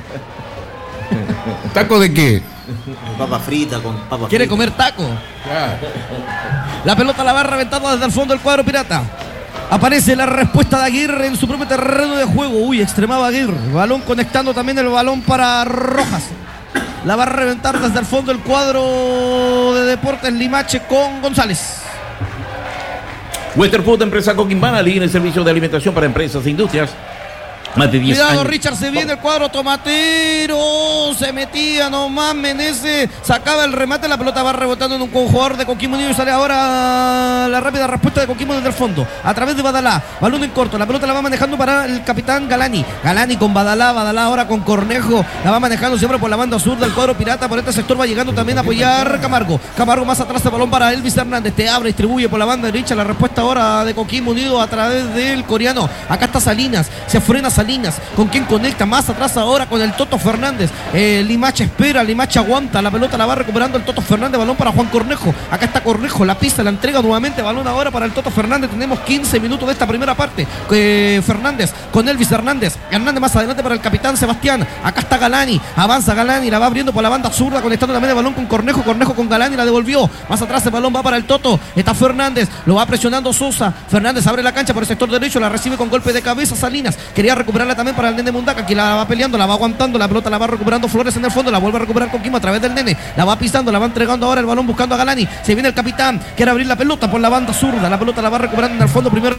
¿Taco de qué? Papa frita con papa ¿Quiere frita. comer taco? Claro. La pelota la va reventando desde el fondo del cuadro pirata. Aparece la respuesta de Aguirre en su propio terreno de juego. Uy, extremaba Aguirre. Balón conectando también el balón para Rojas. La va a reventar desde el fondo el cuadro de Deportes Limache con González. Western Food, empresa coquimbana, líder en servicio de alimentación para empresas e industrias. Más de diez Cuidado, años. Richard, se viene el cuadro tomatero. Se metía nomás Menezes. Sacaba el remate. La pelota va rebotando en un jugador de Coquimbo Unido. Y sale ahora la rápida respuesta de Coquimbo desde el fondo. A través de Badalá. Balón en corto. La pelota la va manejando para el capitán Galani. Galani con Badalá. Badalá ahora con Cornejo. La va manejando siempre por la banda sur del cuadro pirata. Por este sector va llegando también a apoyar Camargo. Camargo más atrás. El balón para Elvis Hernández. Te abre, distribuye por la banda derecha. La respuesta ahora de Coquimbo Unido a través del coreano. Acá está Salinas. Se frena Salinas. ¿Con quién conecta? Más atrás ahora con el Toto Fernández. Eh, Limache espera, Limache aguanta. La pelota la va recuperando el Toto Fernández. Balón para Juan Cornejo. Acá está Cornejo, la pisa, la entrega nuevamente. Balón ahora para el Toto Fernández. Tenemos quince minutos de esta primera parte. Eh, Fernández con Elvis Hernández. Hernández más adelante para el capitán Sebastián. Acá está Galani. Avanza Galani. La va abriendo por la banda zurda. Conectando también el balón con Cornejo. Cornejo con Galani. La devolvió. Más atrás el balón va para el Toto. Está Fernández. Lo va presionando Sosa. Fernández abre la cancha por el sector derecho. La recibe con golpe de cabeza Salinas. Quería recuperarla también para el Nene Mundaca, que la va peleando, la va aguantando, la pelota la va recuperando Flores en el fondo, la vuelve a recuperar Coquimbo a través del Nene, la va pisando, la va entregando ahora el balón buscando a Galani, se viene el capitán, quiere abrir la pelota por la banda zurda, la pelota la va recuperando en el fondo primero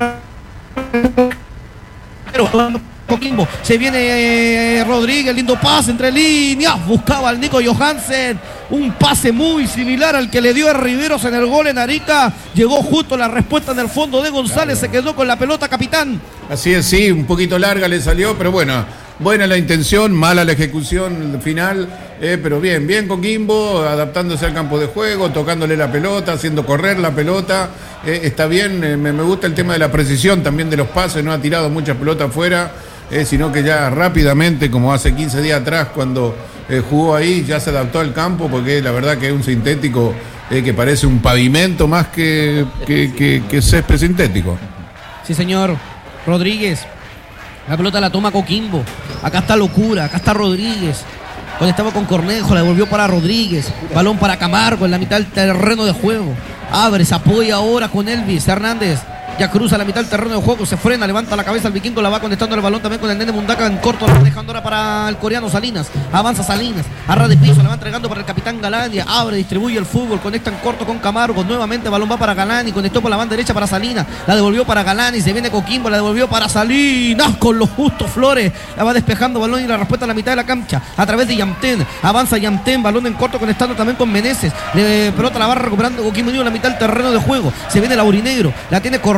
Coquimbo, se viene eh, Rodríguez, lindo pase entre líneas, buscaba al Nico Johansen, un pase muy similar al que le dio a Riveros en el gol en Arica, llegó justo la respuesta en el fondo de González, se quedó con la pelota capitán. Así es, sí, un poquito larga le salió, pero bueno, buena la intención, mala la ejecución final, eh, pero bien, bien Coquimbo, adaptándose al campo de juego, tocándole la pelota, haciendo correr la pelota, eh, está bien, eh, me, me gusta el tema de la precisión también de los pases, no ha tirado muchas pelotas afuera, eh, sino que ya rápidamente, como hace quince días atrás cuando eh, jugó ahí, ya se adaptó al campo, porque la verdad que es un sintético eh, que parece un pavimento más que, que, que, que césped sintético. Sí, señor. Rodríguez, la pelota la toma Coquimbo, acá está Locura, acá está Rodríguez, conectaba con Cornejo, la devolvió para Rodríguez, balón para Camargo en la mitad del terreno de juego, abre, se apoya ahora con Elvis Hernández, ya cruza la mitad del terreno de juego, se frena, levanta la cabeza el vikingo, la va conectando el balón también con el Nene Mundaca en corto, la va dejando ahora para el coreano Salinas, avanza Salinas, a ras de piso, la va entregando para el capitán Galani, abre, distribuye el fútbol, conecta en corto con Camargo, nuevamente balón va para Galani, conectó por la banda derecha para Salinas, la devolvió para Galani, se viene Coquimbo, la devolvió para Salinas con los justos Flores, la va despejando balón y la respuesta a la mitad de la cancha, a través de Yamten, avanza Yamten, balón en corto conectando también con Menezes, de pelota la va recuperando Coquimbo Unido en la mitad del terreno de juego, se viene Laurinegro, la tiene Cornejo,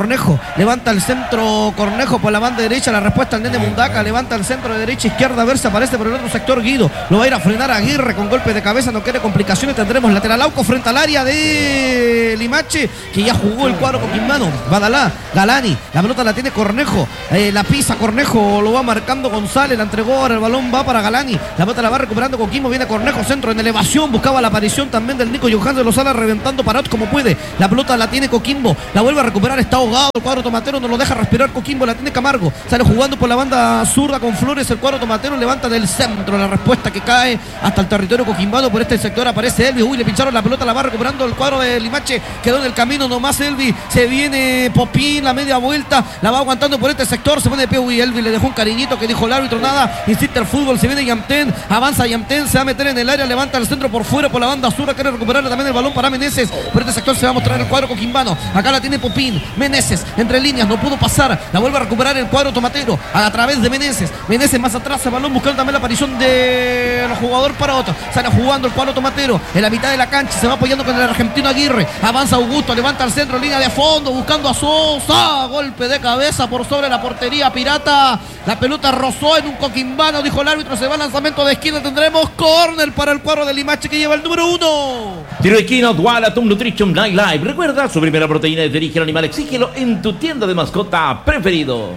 Cornejo, levanta el centro Cornejo por la banda derecha, la respuesta al nene Mundaca, levanta el centro de derecha izquierda, a ver si aparece por el otro sector Guido, lo va a ir a frenar a Aguirre con golpe de cabeza, no quiere complicaciones, tendremos lateral Auco frente al área de Limache, que ya jugó el cuadro coquimbano. Badalá, Galani, la pelota la tiene Cornejo, eh, la pisa Cornejo, lo va marcando González, la entregó, ahora el balón va para Galani, la pelota la va recuperando Coquimbo, viene Cornejo, centro en elevación, buscaba la aparición también del Nico Johansen, lo sale reventando Parot como puede, la pelota la tiene Coquimbo, la vuelve a recuperar, está ahogado el cuadro tomatero, no lo deja respirar Coquimbo, la tiene Camargo, sale jugando por la banda zurda con Flores, el cuadro tomatero levanta del centro, la respuesta que cae hasta el territorio coquimbano, por este sector aparece Elvi, uy, le pincharon la pelota, la va recuperando el cuadro de Limache, quedó en el camino nomás Elvi, se viene Popín, la media vuelta, la va aguantando por este sector, se pone de pie, uy, Elvi le dejó un cariñito que dijo el árbitro, nada, insiste el fútbol, se viene Yamten, avanza Yamten, se va a meter en el área, levanta el centro por fuera, por la banda zurda, quiere recuperar también el balón para Meneses, por este sector se va a mostrar el cuadro coquimbano, acá la tiene Popín, Meneses, entre líneas, no pudo pasar, la vuelve a recuperar el cuadro tomatero, a través de Meneses, Meneses más atrás, el balón buscando también la aparición del jugador para otro, sale jugando el cuadro tomatero, en la mitad de la cancha, se va apoyando con el argentino Aguirre, avanza Augusto, levanta al centro, línea de fondo, buscando a Sosa, golpe de cabeza por sobre la portería pirata, la pelota rozó en un coquimbano, dijo el árbitro, se va al lanzamiento de esquina, tendremos córner para el cuadro de Limache que lleva el número uno. Tiro de esquina, Dualatum Nutrition Night Live. Recuerda, su primera proteína de origen animal, exígelo en tu tienda de mascota preferido.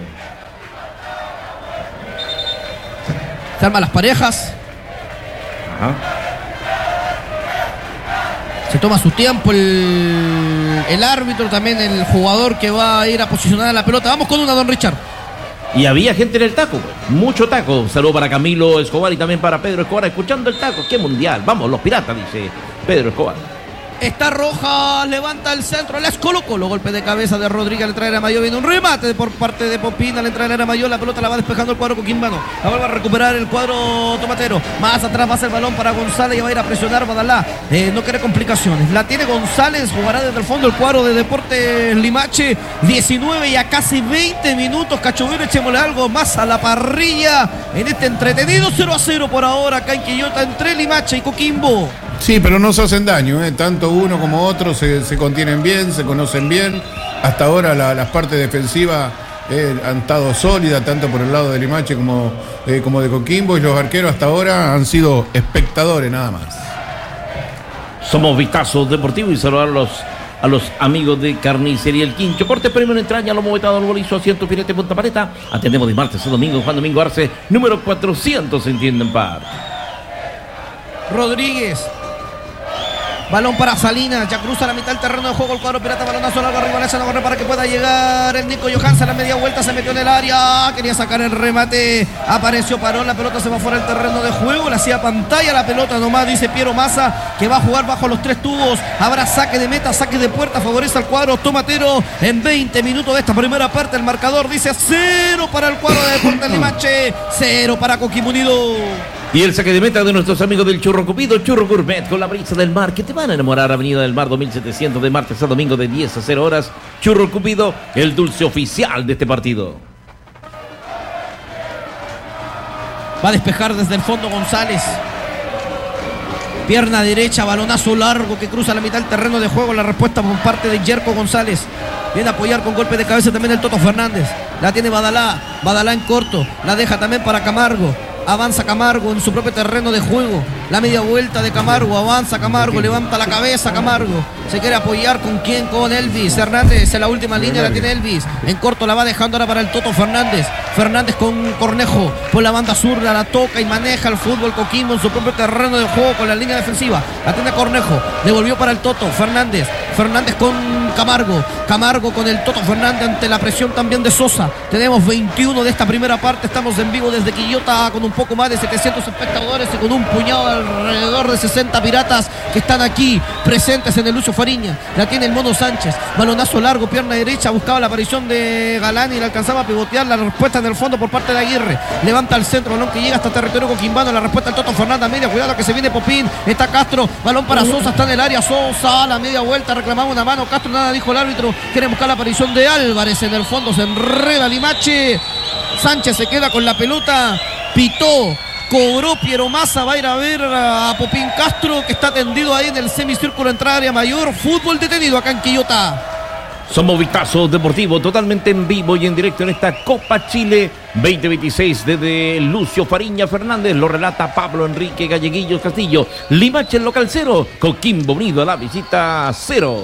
Se arman las parejas. Ajá. Se toma su tiempo el, el árbitro, también el jugador que va a ir a posicionar la pelota. Vamos con una, don Richard. Y había gente en el taco, mucho taco. Saludo para Camilo Escobar y también para Pedro Escobar, escuchando el taco. ¡Qué mundial! Vamos, los piratas, dice Pedro Escobar. Está Rojas, levanta el centro, les colocó, los golpes de cabeza de Rodríguez, le trae a Mayor, viene un remate por parte de Popina, le trae a Mayor, la pelota la va despejando el cuadro coquimbano, la vuelve a recuperar el cuadro tomatero, más atrás va a ser el balón para González y va a ir a presionar Badalá, eh, no quiere complicaciones, la tiene González, jugará desde el fondo el cuadro de Deportes Limache, diecinueve y a casi veinte minutos, Cachuvero, echémosle algo más a la parrilla en este entretenido cero a cero por ahora acá en Quillota entre Limache y Coquimbo. Sí, pero no se hacen daño, ¿eh? Tanto uno como otro se, se contienen bien, se conocen bien. Hasta ahora la, las partes defensivas eh, han estado sólidas, tanto por el lado de Limache como, eh, como de Coquimbo, y los arqueros hasta ahora han sido espectadores nada más. Somos Vistazo Deportivo y saludar a los, a los amigos de Carnicería El Quincho. Corte, premio en entraña, lomo vetado, arbolizo, asiento, filete, punta paleta. Atendemos de martes a domingo, Juan Domingo Arce, número cuatrocientos en Tienda en Par. Rodríguez. Balón para Salinas, ya cruza la mitad del terreno de juego el cuadro pirata, balonazo largo arriba, la no corre para que pueda llegar el Nico Johansen, la media vuelta se metió en el área, quería sacar el remate, apareció Parón, la pelota se va fuera del terreno de juego, le hacía pantalla la pelota nomás, dice Piero Massa, que va a jugar bajo los tres tubos, habrá saque de meta, saque de puerta, favorece al cuadro tomatero en veinte minutos de esta primera parte, el marcador dice cero para el cuadro de Deportes Limache, cero para Coquimbo Unido. Y el saque de meta de nuestros amigos del Churro Cupido, Churro Gourmet, con la brisa del mar, que te van a enamorar. Avenida del Mar dos mil setecientos, de martes a domingo de diez a cero horas. Churro Cupido, el dulce oficial de este partido. Va a despejar desde el fondo González. Pierna derecha, balonazo largo que cruza la mitad del terreno de juego. La respuesta por parte de Yerko González. Viene a apoyar con golpe de cabeza también el Toto Fernández. La tiene Badalá. Badalá en corto. La deja también para Camargo. Avanza Camargo en su propio terreno de juego. La media vuelta de Camargo. Avanza Camargo. Levanta la cabeza Camargo. Se quiere apoyar con quién, con Elvis Hernández. En la última línea la tiene Elvis. En corto la va dejando ahora para el Toto Fernández. Fernández con Cornejo. Por la banda zurda la toca y maneja el fútbol Coquimbo en su propio terreno de juego con la línea defensiva. La tiene Cornejo. Devolvió para el Toto Fernández. Fernández con Camargo. Camargo con el Toto Fernández ante la presión también de Sosa. Tenemos veintiuno de esta primera parte. Estamos en vivo desde Quillota con un poco más de setecientos espectadores y con un puñado alrededor de sesenta piratas que están aquí presentes en el Lucio Fariña. La tiene el Mono Sánchez. Balonazo largo, pierna derecha. Buscaba la aparición de Galán y le alcanzaba a pivotear. La respuesta en el fondo por parte de Aguirre. Levanta al centro, balón que llega hasta territorio coquimbano. La respuesta al Toto Fernández. Media, cuidado que se viene Popín. Está Castro. Balón para Sosa. Está en el área. Sosa. La media vuelta. Reclamaba una mano. Castro nada dijo el árbitro. Quiere buscar la aparición de Álvarez. En el fondo se enreda Limache. Sánchez se queda con la pelota. Pitó, cobró Piero Massa, va a ir a ver a Popín Castro que está tendido ahí en el semicírculo entrada área mayor. Fútbol detenido acá en Quillota. Somos Vistazo Deportivo, totalmente en vivo y en directo en esta Copa Chile veinte veintiséis desde Lucio Fariña Fernández. Lo relata Pablo Enrique Galleguillos Castillo. Limache en local cero, Coquimbo Unido a la visita cero.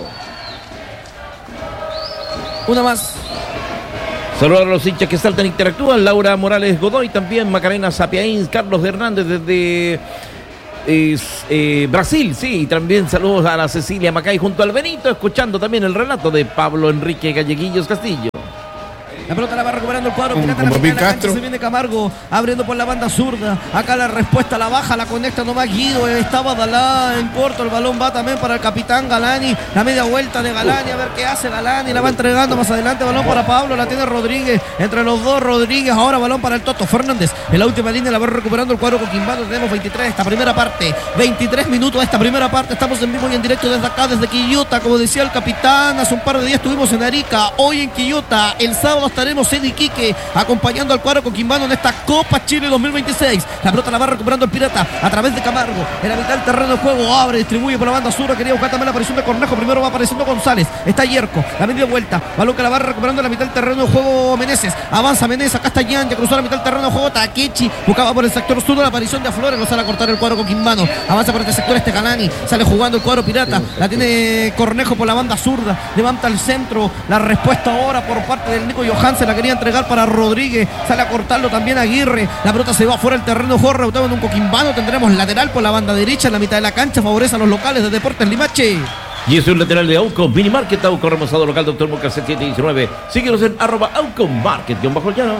Una más. Saludos a los hinchas que saltan e interactúan. Laura Morales Godoy también, Macarena Sapiaín, Carlos Hernández desde es, eh, Brasil, sí, y también saludos a la Cecilia Macay junto al Benito, escuchando también el relato de Pablo Enrique Galleguillos Castillo. La pelota la va recuperando el cuadro pirata, la mitad de la cancha, se viene Camargo abriendo por la banda zurda. Acá la respuesta la baja, la conecta nomás Guido. Estaba Badalá en corto, el balón va también para el capitán Galani. La media vuelta de Galani, a ver qué hace Galani. La va entregando más adelante, balón para Pablo, la tiene Rodríguez. Entre los dos Rodríguez, ahora balón para el Toto Fernández. En la última línea la va recuperando el cuadro coquimbano. Tenemos veintitrés de esta primera parte, veintitrés minutos de esta primera parte. Estamos en vivo y en directo desde acá, desde Quillota. Como decía el capitán, hace un par de días estuvimos en Arica, hoy en Quillota. El sábado estaremos en Iquique acompañando al cuadro coquimbano en esta Copa Chile dos mil veintiséis. La pelota la va recuperando el Pirata a través de Camargo. En la mitad del terreno de juego abre, distribuye por la banda sur. Quería buscar también la aparición de Cornejo. Primero va apareciendo González. Está Yerko. La media vuelta. Balón que la va recuperando en la mitad del terreno de juego Meneses. Avanza Meneses. Acá está Jan. Ya cruzó la mitad del terreno de juego Takechi. Buscaba por el sector sur la aparición de Flores. Lo sale a cortar el cuadro coquimbano. Avanza por este sector este Galani. Sale jugando el cuadro Pirata. La tiene Cornejo por la banda zurda. Levanta el centro. La respuesta ahora por parte del Nico Johansen. La quería entregar para Rodríguez. Sale a cortarlo también Aguirre. La pelota se va fuera del terreno de juego. Rebotado en un coquimbano. Tendremos lateral por la banda derecha en la mitad de la cancha. Favorece a los locales de Deportes Limache. Y es un lateral de Auco Mini Market, Auco remozado local, doctor Moca setenta y siete diecinueve. Síguenos en arroba Auco Market, guión bajo el llano.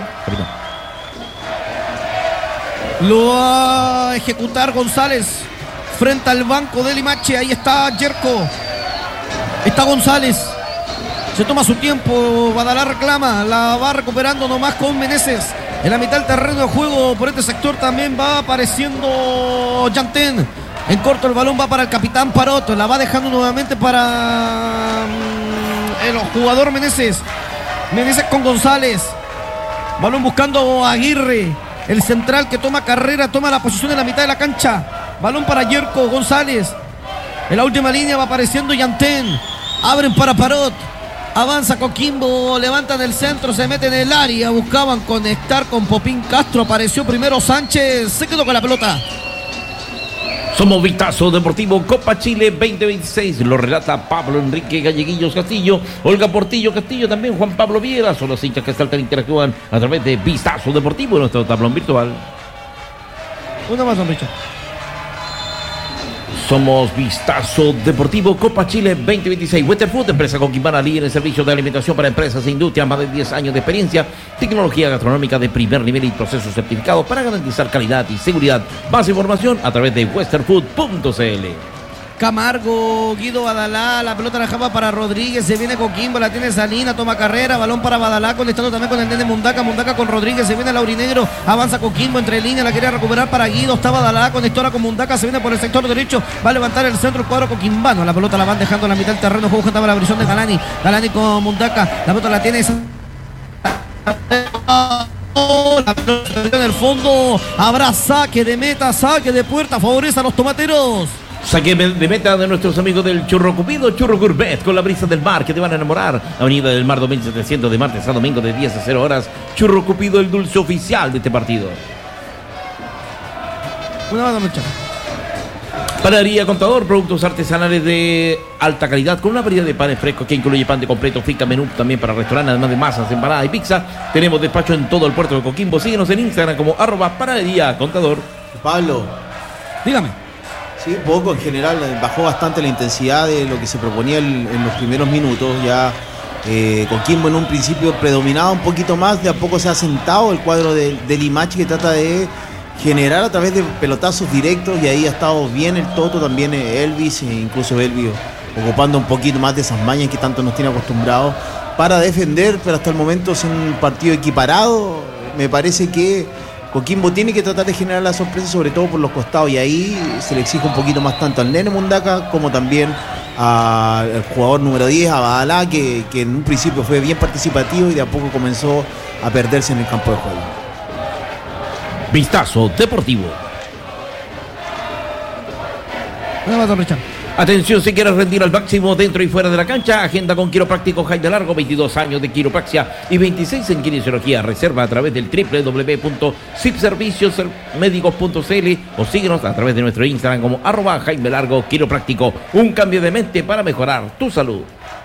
Lo va a ejecutar González frente al banco de Limache. Ahí está Yerko. Está González. Se toma su tiempo. Badalá reclama. La va recuperando nomás con Meneses. En la mitad del terreno de juego por este sector también va apareciendo Yantén. En corto el balón va para el capitán Parot. La va dejando nuevamente para el jugador Meneses. Meneses con González. Balón buscando a Aguirre. El central que toma carrera, toma la posición en la mitad de la cancha. Balón para Yerko González. En la última línea va apareciendo Yantén. Abren para Parot. Avanza Coquimbo, levantan el centro, se meten en el área. Buscaban conectar con Popín Castro. Apareció primero Sánchez. Se quedó con la pelota. Somos Vistazo Deportivo Copa Chile veinte veintiséis. Lo relata Pablo Enrique Galleguillos Castillo, Olga Portillo Castillo, también Juan Pablo Viera. Son los hinchas que saltan e interactúan a través de Vistazo Deportivo en nuestro tablón virtual. Una más, don Richard. Somos Vistazo Deportivo Copa Chile veinte veintiséis. Westerfood, empresa coquimbana líder en servicios de alimentación para empresas e industrias, más de diez años de experiencia, tecnología gastronómica de primer nivel y procesos certificados para garantizar calidad y seguridad. Más información a través de westerfood punto c l. Camargo, Guido Badalá, la pelota la dejaba para Rodríguez, se viene Coquimbo, la tiene Salina, toma carrera, balón para Badalá, conectando también con el nene Mundaca, Mundaca con Rodríguez, se viene Laurinegro, avanza Coquimbo entre líneas, la quería recuperar para Guido, está Badalá, conectora con Mundaca, se viene por el sector derecho, va a levantar el centro el cuadro coquimbano, la pelota la van dejando en la mitad del terreno, juego estaba la versión de Galani, Galani con Mundaca, la pelota la tiene esa... La pelota en el fondo, habrá saque de meta, saque de puerta, favorece a los tomateros. Saque de meta de nuestros amigos del Churro Cupido, Churro Gourmet, con la brisa del mar que te van a enamorar. Avenida del Mar dos mil setecientos de martes a domingo de diez a cero horas. Churro Cupido, el dulce oficial de este partido. Una banda mucha. Panadería Contador, productos artesanales de alta calidad con una variedad de panes frescos que incluye pan de completo, frica, menú también para restaurantes, además de masas, empanadas y pizza. Tenemos despacho en todo el puerto de Coquimbo. Síguenos en Instagram como arroba Panadería Contador. Pablo, dígame. Sí, poco, en general bajó bastante la intensidad de lo que se proponía en, en los primeros minutos. Ya eh, Coquimbo en un principio predominaba un poquito más, de a poco se ha sentado el cuadro de, de Limache que trata de generar a través de pelotazos directos, y ahí ha estado bien el Toto, también Elvis, e incluso Elvis ocupando un poquito más de esas mañas que tanto nos tiene acostumbrados para defender, pero hasta el momento es un partido equiparado. Me parece que Coquimbo tiene que tratar de generar la sorpresa, sobre todo por los costados, y ahí se le exige un poquito más tanto al nene Mundaca como también al jugador número diez, a Badalá, que, que en un principio fue bien participativo y de a poco comenzó a perderse en el campo de juego. Vistazo Deportivo. ¿Dónde va, don Richard? Atención, si quieres rendir al máximo dentro y fuera de la cancha, agenda con Quiropráctico Jaime Largo, veintidós años de quiropraxia y veintiséis en kinesiología. Reserva a través del doble u doble u doble u punto sipservicios médicos punto c l o síguenos a través de nuestro Instagram como arroba Jaime Largo Quiropráctico. Un cambio de mente para mejorar tu salud.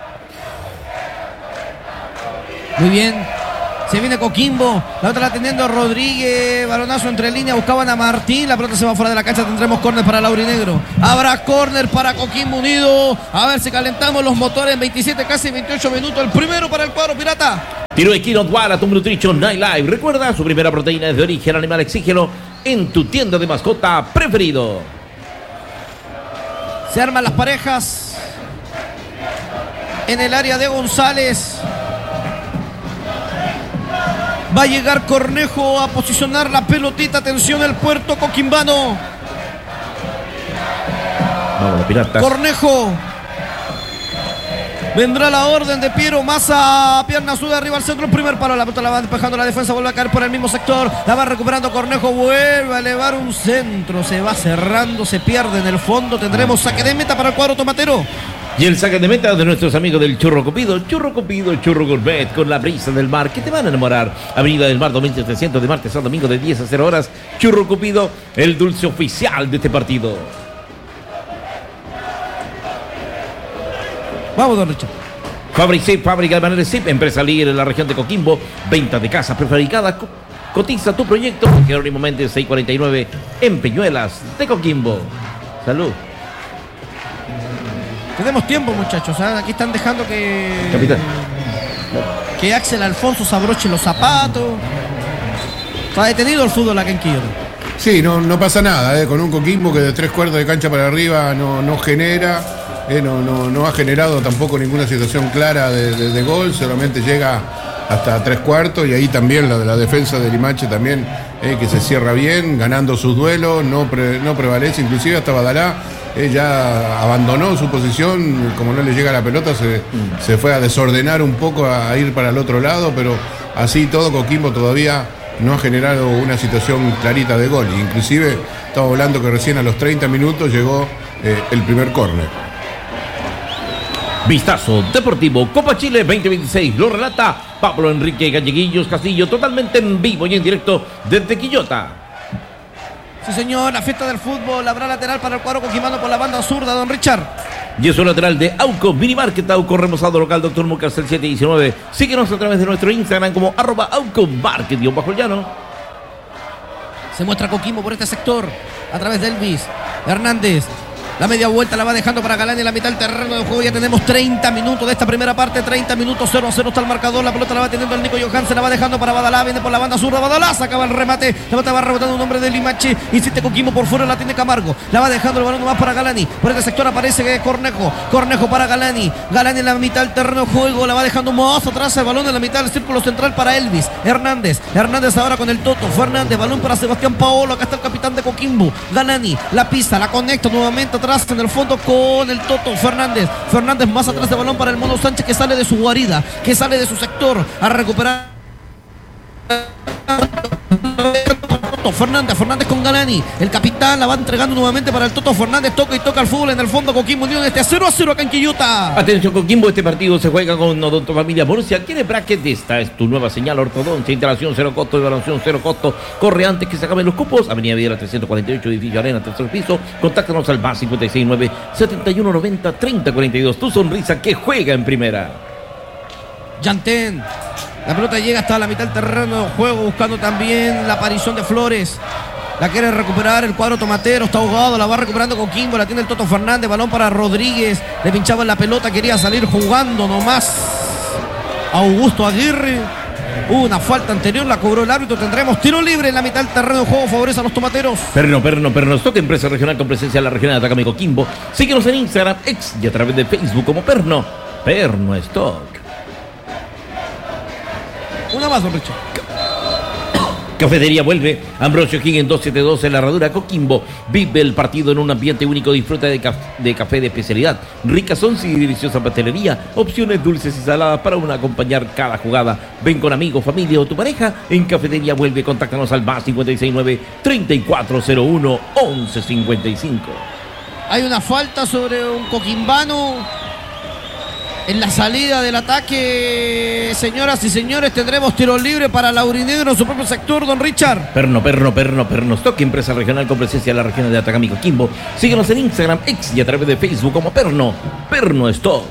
Muy bien. Se viene Coquimbo, la otra la teniendo Rodríguez, balonazo entre líneas, buscaban a Martín, la pelota se va fuera de la cancha, tendremos córner para Laurinegro. Habrá córner para Coquimbo Unido, a ver si calentamos los motores en veintisiete, casi veintiocho minutos, el primero para el cuadro pirata. Tiro Equino Dual, Atom Nutrition Night Live. Recuerda, su primera proteína es de origen animal, exígelo en tu tienda de mascota preferido. Se arman las parejas en el área de González. Va a llegar Cornejo a posicionar la pelotita. Atención, el puerto coquimbano. Vamos, Piratas. Cornejo. Vendrá la orden de Piero Massa. Pierna suda arriba al centro. El primer palo. La pelota la va despejando la defensa. Vuelve a caer por el mismo sector. La va recuperando Cornejo. Vuelve a elevar un centro. Se va cerrando. Se pierde en el fondo. Tendremos saque de meta para el cuadro tomatero. Y el saque de meta de nuestros amigos del Churro Cupido. Churro Cupido, Churro Gourmet, con la brisa del mar que te van a enamorar. Avenida del Mar dos mil setecientos de martes a domingo de diez a cero horas. Churro Cupido, el dulce oficial de este partido. Vamos, don Richard. Fabricip, fábrica de paneles Zip, empresa líder en la región de Coquimbo. Venta de casas prefabricadas. Cotiza tu proyecto. Jerónimo Méndez seiscientos cuarenta y nueve en Peñuelas de Coquimbo. Salud. Tenemos tiempo, muchachos. ¿eh? Aquí están dejando que... Capitán. Que Axel Alfonso se abroche los zapatos. Está detenido el fútbol acá en Quillota. Sí, no, no pasa nada. ¿eh? Con un Coquimbo que de tres cuartos de cancha para arriba no, no genera. Eh, no, no, no ha generado tampoco ninguna situación clara de, de, de gol. Solamente llega hasta tres cuartos. Y ahí también la de la defensa de Limache también, eh, que se cierra bien, ganando sus duelos. No, pre, no prevalece. Inclusive hasta Badalá. Ella abandonó su posición, como no le llega la pelota, se, mm. se fue a desordenar un poco, a ir para el otro lado, pero así todo Coquimbo todavía no ha generado una situación clarita de gol. Inclusive estamos hablando que recién a los treinta minutos llegó eh, el primer córner. Vistazo Deportivo Copa Chile veinte veintiséis, lo relata Pablo Enrique Galleguillos Castillo, totalmente en vivo y en directo desde Quillota. Sí, señor, la fiesta del fútbol. Habrá lateral para el cuadro coquimano por la banda zurda, don Richard. Y eso lateral de Auco Minimarket, Auco remozado local, doctor Mucasel siete diecinueve. Síguenos a través de nuestro Instagram como arroba Auco Market, guión bajo el llano. Se muestra Coquimbo por este sector, a través de Elvis Hernández. La media vuelta la va dejando para Galani en la mitad del terreno de juego. Ya tenemos treinta minutos de esta primera parte. treinta minutos, cero a cero está el marcador. La pelota la va teniendo el Nico Johansen. La va dejando para Badalá. Viene por la banda zurda. Badalá sacaba el remate. La pelota va rebotando un hombre de Limache. Insiste Coquimbo por fuera. La tiene Camargo. La va dejando el balón nomás para Galani. Por este sector aparece Cornejo. Cornejo para Galani. Galani en la mitad del terreno de juego. La va dejando más atrás el balón en la mitad del círculo central para Elvis Hernández. Hernández ahora con el Toto Fernández. Balón para Sebastián Paolo. Acá está el capitán de Coquimbo. Galani la pisa. La conecta nuevamente atrás en el fondo con el Toto Fernández. Fernández más atrás de balón para el Mono Sánchez, que sale de su guarida, que sale de su sector a recuperar. Fernández, Fernández con Galani. El capitán la va entregando nuevamente para el Toto Fernández. Toca y toca el fútbol en el fondo. Coquimbo Unión este cero a cero acá en Quillota. Atención Coquimbo, este partido se juega con Odonto Familia Borussia. ¿Quiere bracket? Esta es tu nueva señal ortodoncia. Instalación cero costo, evaluación cero costo. Corre antes que se acaben los cupos. Avenida Videla trescientos cuarenta y ocho, edificio Arena, tercer piso. Contáctanos al más cincuenta y seis nueve, setenta y uno noventa, treinta cuarenta y dos. Tu sonrisa que juega en primera. Yantén. La pelota llega hasta la mitad del terreno de juego, buscando también la aparición de Flores. La quiere recuperar el cuadro tomatero, está ahogado, la va recuperando Coquimbo, la tiene el Toto Fernández, balón para Rodríguez, le pinchaba en la pelota, quería salir jugando nomás Augusto Aguirre. Hubo una falta anterior, la cobró el árbitro, tendremos tiro libre en la mitad del terreno de juego, favorece a los tomateros. Perno, Perno, Perno Stock, empresa regional con presencia en la región de Atacama y Coquimbo. Síguenos en Instagram, ex y a través de Facebook como Perno, Perno Stock. Una más, don Richard. Cafetería vuelve. Ambrosio Higgins doscientos setenta y dos en la Herradura, Coquimbo. Vive el partido en un ambiente único. Disfruta de, caf de café de especialidad. Ricas once y deliciosa pastelería. Opciones dulces y saladas para una acompañar cada jugada. Ven con amigos, familia o tu pareja. En Cafetería vuelve. Contáctanos al más cincuenta y seis nueve, treinta y cuatro cero uno, once cincuenta y cinco. Hay una falta sobre un coquimbano en la salida del ataque. Señoras y señores, tendremos tiro libre para Laurinegro en su propio sector, don Richard. Perno, perno, perno, perno stock, empresa regional con presencia en la región de Atacama y Coquimbo. Síguenos en Instagram, X y a través de Facebook como Perno, Perno Stock.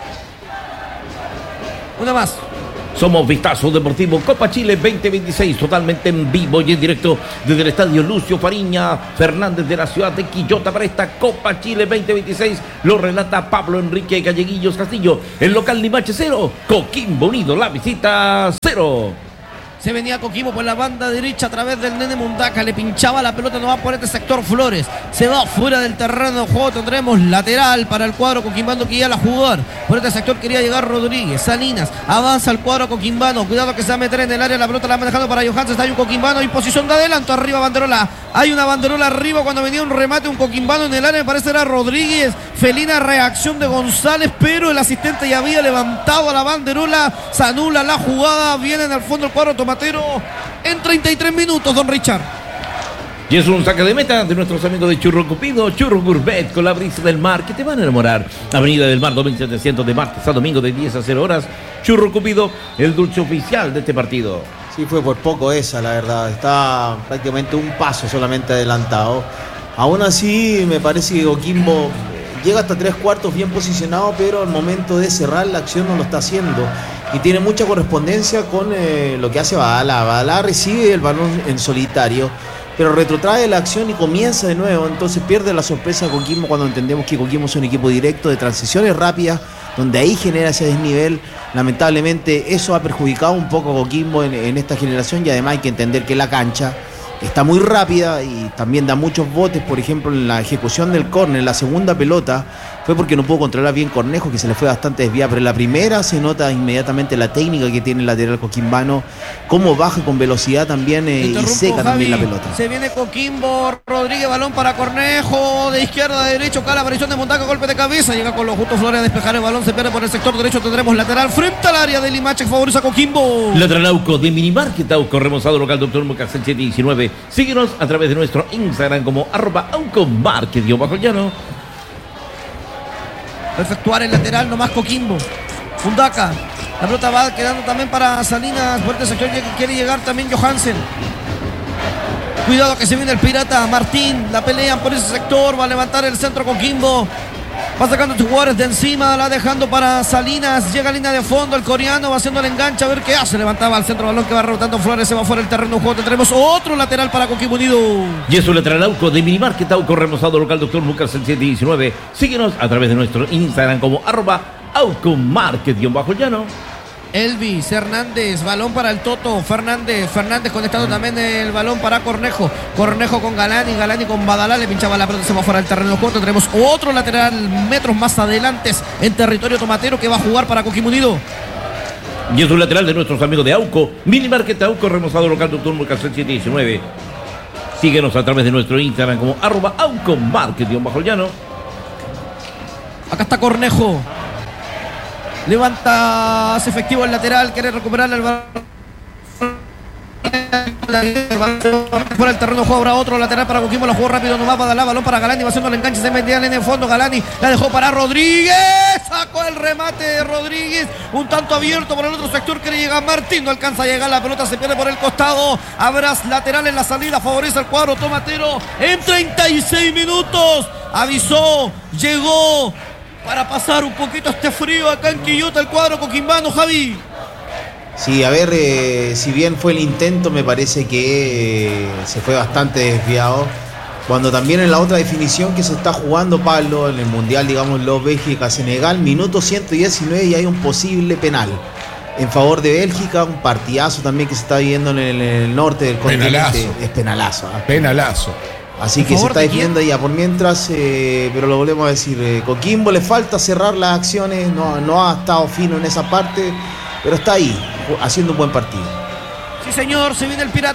Una más. Somos Vistazo Deportivo Copa Chile veinte veintiséis, totalmente en vivo y en directo desde el estadio Lucio Fariña Fernández de la ciudad de Quillota para esta Copa Chile veinte veintiséis. Lo relata Pablo Enrique Galleguillos Castillo. El local Limache cero, Coquimbo Unido, la visita cero. Se venía Coquimbo por la banda derecha a través del Nene Mundaca. Le pinchaba la pelota, no va por este sector Flores. Se va fuera del terreno de juego. Tendremos lateral para el cuadro coquimbano que ya la jugar. Por este sector quería llegar Rodríguez. Salinas avanza el cuadro coquimbano. Cuidado que se va a meter en el área. La pelota la ha manejado para Johansen. Está ahí un coquimbano en posición de adelanto. Arriba banderola. Hay una banderola arriba cuando venía un remate. Un coquimbano en el área. Me parece era Rodríguez. Felina reacción de González. Pero el asistente ya había levantado a la banderola. Se anula la jugada. Viene en el fondo el cuadro Tomatero en treinta y tres minutos, don Richard. Y es un saque de meta de nuestros amigos de Churro Cupido, Churro Gourmet con la brisa del mar que te van a enamorar. Avenida del Mar dos mil setecientos de martes a domingo de diez a cero horas. Churro Cupido, el dulce oficial de este partido. Sí, fue por poco esa, la verdad. Está prácticamente un paso solamente adelantado. Aún así, me parece que Coquimbo llega hasta tres cuartos bien posicionado, pero al momento de cerrar la acción no lo está haciendo. Y tiene mucha correspondencia con eh, lo que hace Badalá. Badalá recibe el balón en solitario, pero retrotrae la acción y comienza de nuevo. Entonces pierde la sorpresa Coquimbo cuando entendemos que Coquimbo es un equipo directo de transiciones rápidas, donde ahí genera ese desnivel. Lamentablemente eso ha perjudicado un poco a Coquimbo en, en esta generación, y además hay que entender que la cancha está muy rápida y también da muchos botes. Por ejemplo, en la ejecución del córner, la segunda pelota fue porque no pudo controlar bien Cornejo, que se le fue bastante desviada, pero en la primera se nota inmediatamente la técnica que tiene el lateral coquimbano, cómo baja con velocidad también eh, y seca Javi, también la pelota. Se viene Coquimbo, Rodríguez, balón para Cornejo, de izquierda a derecho, acá la aparición de Montaca, golpe de cabeza, llega con los justos Flores a despejar el balón, se pierde por el sector derecho, tendremos lateral frente al área de Limache que favorece a Coquimbo. Lateral Auco de Minimarket Auco, remozado local Doctor Mocasel siete diecinueve. Síguenos a través de nuestro Instagram como arroba Auco Market y bajo llano. Efectuar el lateral nomás Coquimbo. Mundaca. La pelota va quedando también para Salinas. Fuerte sector que quiere llegar también Johansen. Cuidado que se viene el pirata Martín. La pelean por ese sector. Va a levantar el centro Coquimbo. Va sacando sus jugadores de encima, la dejando para Salinas. Llega a línea de fondo el coreano, va haciendo el enganche a ver qué hace. Levantaba al centro, balón que va rebotando Flores, se va fuera del terreno de juego. Tendremos otro lateral para Coquimbo Unido. Y es un lateral Auco de Minimarket Auco, remozado local Doctor Lucas el siete diecinueve. Síguenos a través de nuestro Instagram como arroba Auco Market-llano. Elvis Hernández, balón para el Toto Fernández, Fernández conectando también el balón para Cornejo, Cornejo con Galani, Galani con Badalá, le pinchaba la pelota, se va fuera del terreno de juego. Tendremos otro lateral metros más adelante en territorio tomatero que va a jugar para Coquimbo Unido. Y es un lateral de nuestros amigos de Auco, Minimarket Auco, remozado local Doctor Lucas el siete diecinueve. Síguenos a través de nuestro Instagram como arroba Auco Market-llano. Acá está Cornejo. Levanta, hace efectivo el lateral, quiere recuperar el balón. Fuera el terreno de juego, ahora otro lateral para Coquimbo, lo jugó rápido nomás para dar balón para Galani, va haciendo el enganche, se metía en el fondo, Galani la dejó para Rodríguez, sacó el remate de Rodríguez, un tanto abierto por el otro sector, quiere llegar Martín, no alcanza a llegar, la pelota se pierde por el costado, habrás lateral en la salida, favorece al cuadro tomatero en treinta y seis minutos, avisó, llegó para pasar un poquito este frío acá en Quillota el cuadro coquimbano, Javi. Sí, a ver, eh, si bien fue el intento, me parece que eh, se fue bastante desviado. Cuando también en la otra definición que se está jugando, Pablo, en el Mundial, digamos, los Bélgica-Senegal, minuto ciento diecinueve y hay un posible penal en favor de Bélgica, un partidazo también que se está viviendo en el, en el norte del continente. Penalazo. Es penalazo. ¿eh? Penalazo. Así que se está definiendo ya por mientras, eh, pero lo volvemos a decir, eh, Coquimbo le falta cerrar las acciones, no, no ha estado fino en esa parte, pero está ahí, haciendo un buen partido. Sí señor, se viene el pirata,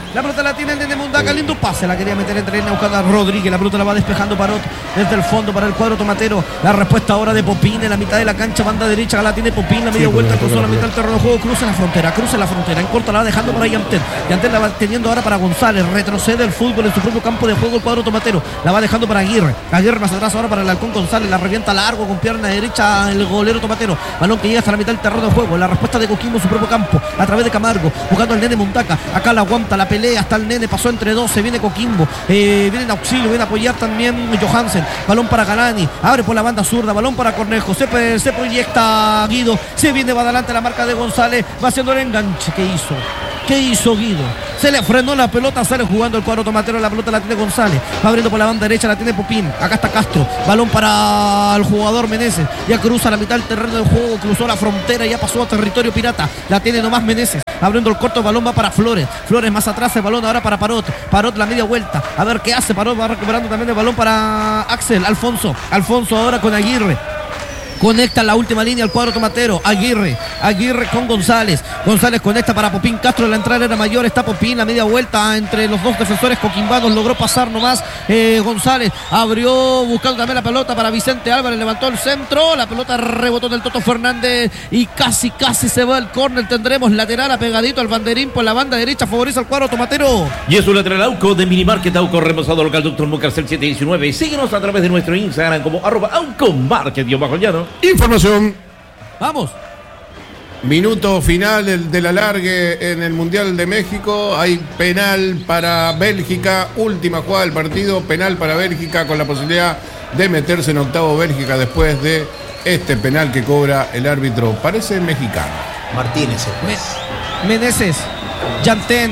La pelota la tiene el Nene Mundaca. Lindo pase. La quería meter entre líneas buscando a Rodríguez. La pelota la va despejando Parot desde el fondo para el cuadro tomatero. La respuesta ahora de Popín en la mitad de la cancha. Banda derecha la tiene Popín. La media sí, vuelta cruzó la mitad del terreno de juego. Cruza la frontera. Cruza la frontera. En corto la va dejando por ahí Yantel. Yantel la va teniendo ahora para González. Retrocede el fútbol en su propio campo de juego el cuadro tomatero. La va dejando para Aguirre. Aguirre más atrás ahora para el Halcón González. La revienta largo con pierna derecha el golero tomatero. Balón que llega hasta la mitad del terreno de juego. La respuesta de Coquimbo en su propio campo. A través de Camargo. Jugando al Nene Mundaca. Acá la aguanta, la pelea. Hasta el Nene. Pasó entre dos. Se viene Coquimbo. Eh, viene en auxilio. Viene a apoyar también Johansen. Balón para Galani. Abre por la banda zurda. Balón para Cornejo. Se, se proyecta Guido. Se viene va adelante la marca de González. Va haciendo el enganche. ¿Qué hizo? ¿Qué hizo Guido? Se le frenó la pelota, sale jugando el cuadro tomatero, la pelota la tiene González, va abriendo por la banda derecha, la tiene Popín, acá está Castro, balón para el jugador Meneses, ya cruza la mitad del terreno del juego, cruzó la frontera, ya pasó a territorio pirata, la tiene nomás Meneses, abriendo el corto, el balón va para Flores, Flores más atrás, el balón ahora para Parot, Parot la media vuelta, a ver qué hace, Parot va recuperando también el balón para Axel, Alfonso, Alfonso ahora con Aguirre. Conecta la última línea al cuadro tomatero. Aguirre, Aguirre con González. González conecta para Popín Castro. La entrada era mayor. Está Popín. La media vuelta entre los dos defensores coquimbanos. Logró pasar nomás eh, González. Abrió buscando también la pelota para Vicente Álvarez. Levantó el centro. La pelota rebotó del Toto Fernández. Y casi, casi se va el córner. Tendremos lateral apegadito al banderín por la banda derecha. Favorece al cuadro tomatero. Y es un lateral Auco de Minimarket Auco remozado local Doctor Mucarcel siete diecinueve. Síguenos a través de nuestro Instagram como arroba Auco Market bajo llano. Información. Vamos. Minuto final del, del alargue en el Mundial de México. Hay penal para Bélgica. Última jugada del partido. Penal para Bélgica con la posibilidad de meterse en octavo Bélgica después de este penal que cobra el árbitro. Parece mexicano. Martínez. Pues. Me Meneses. Yantén.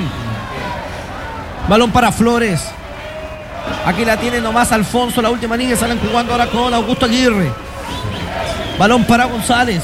Balón para Flores. Aquí la tiene nomás Alfonso. La última línea. Salen jugando ahora con Augusto Aguirre. Balón para González.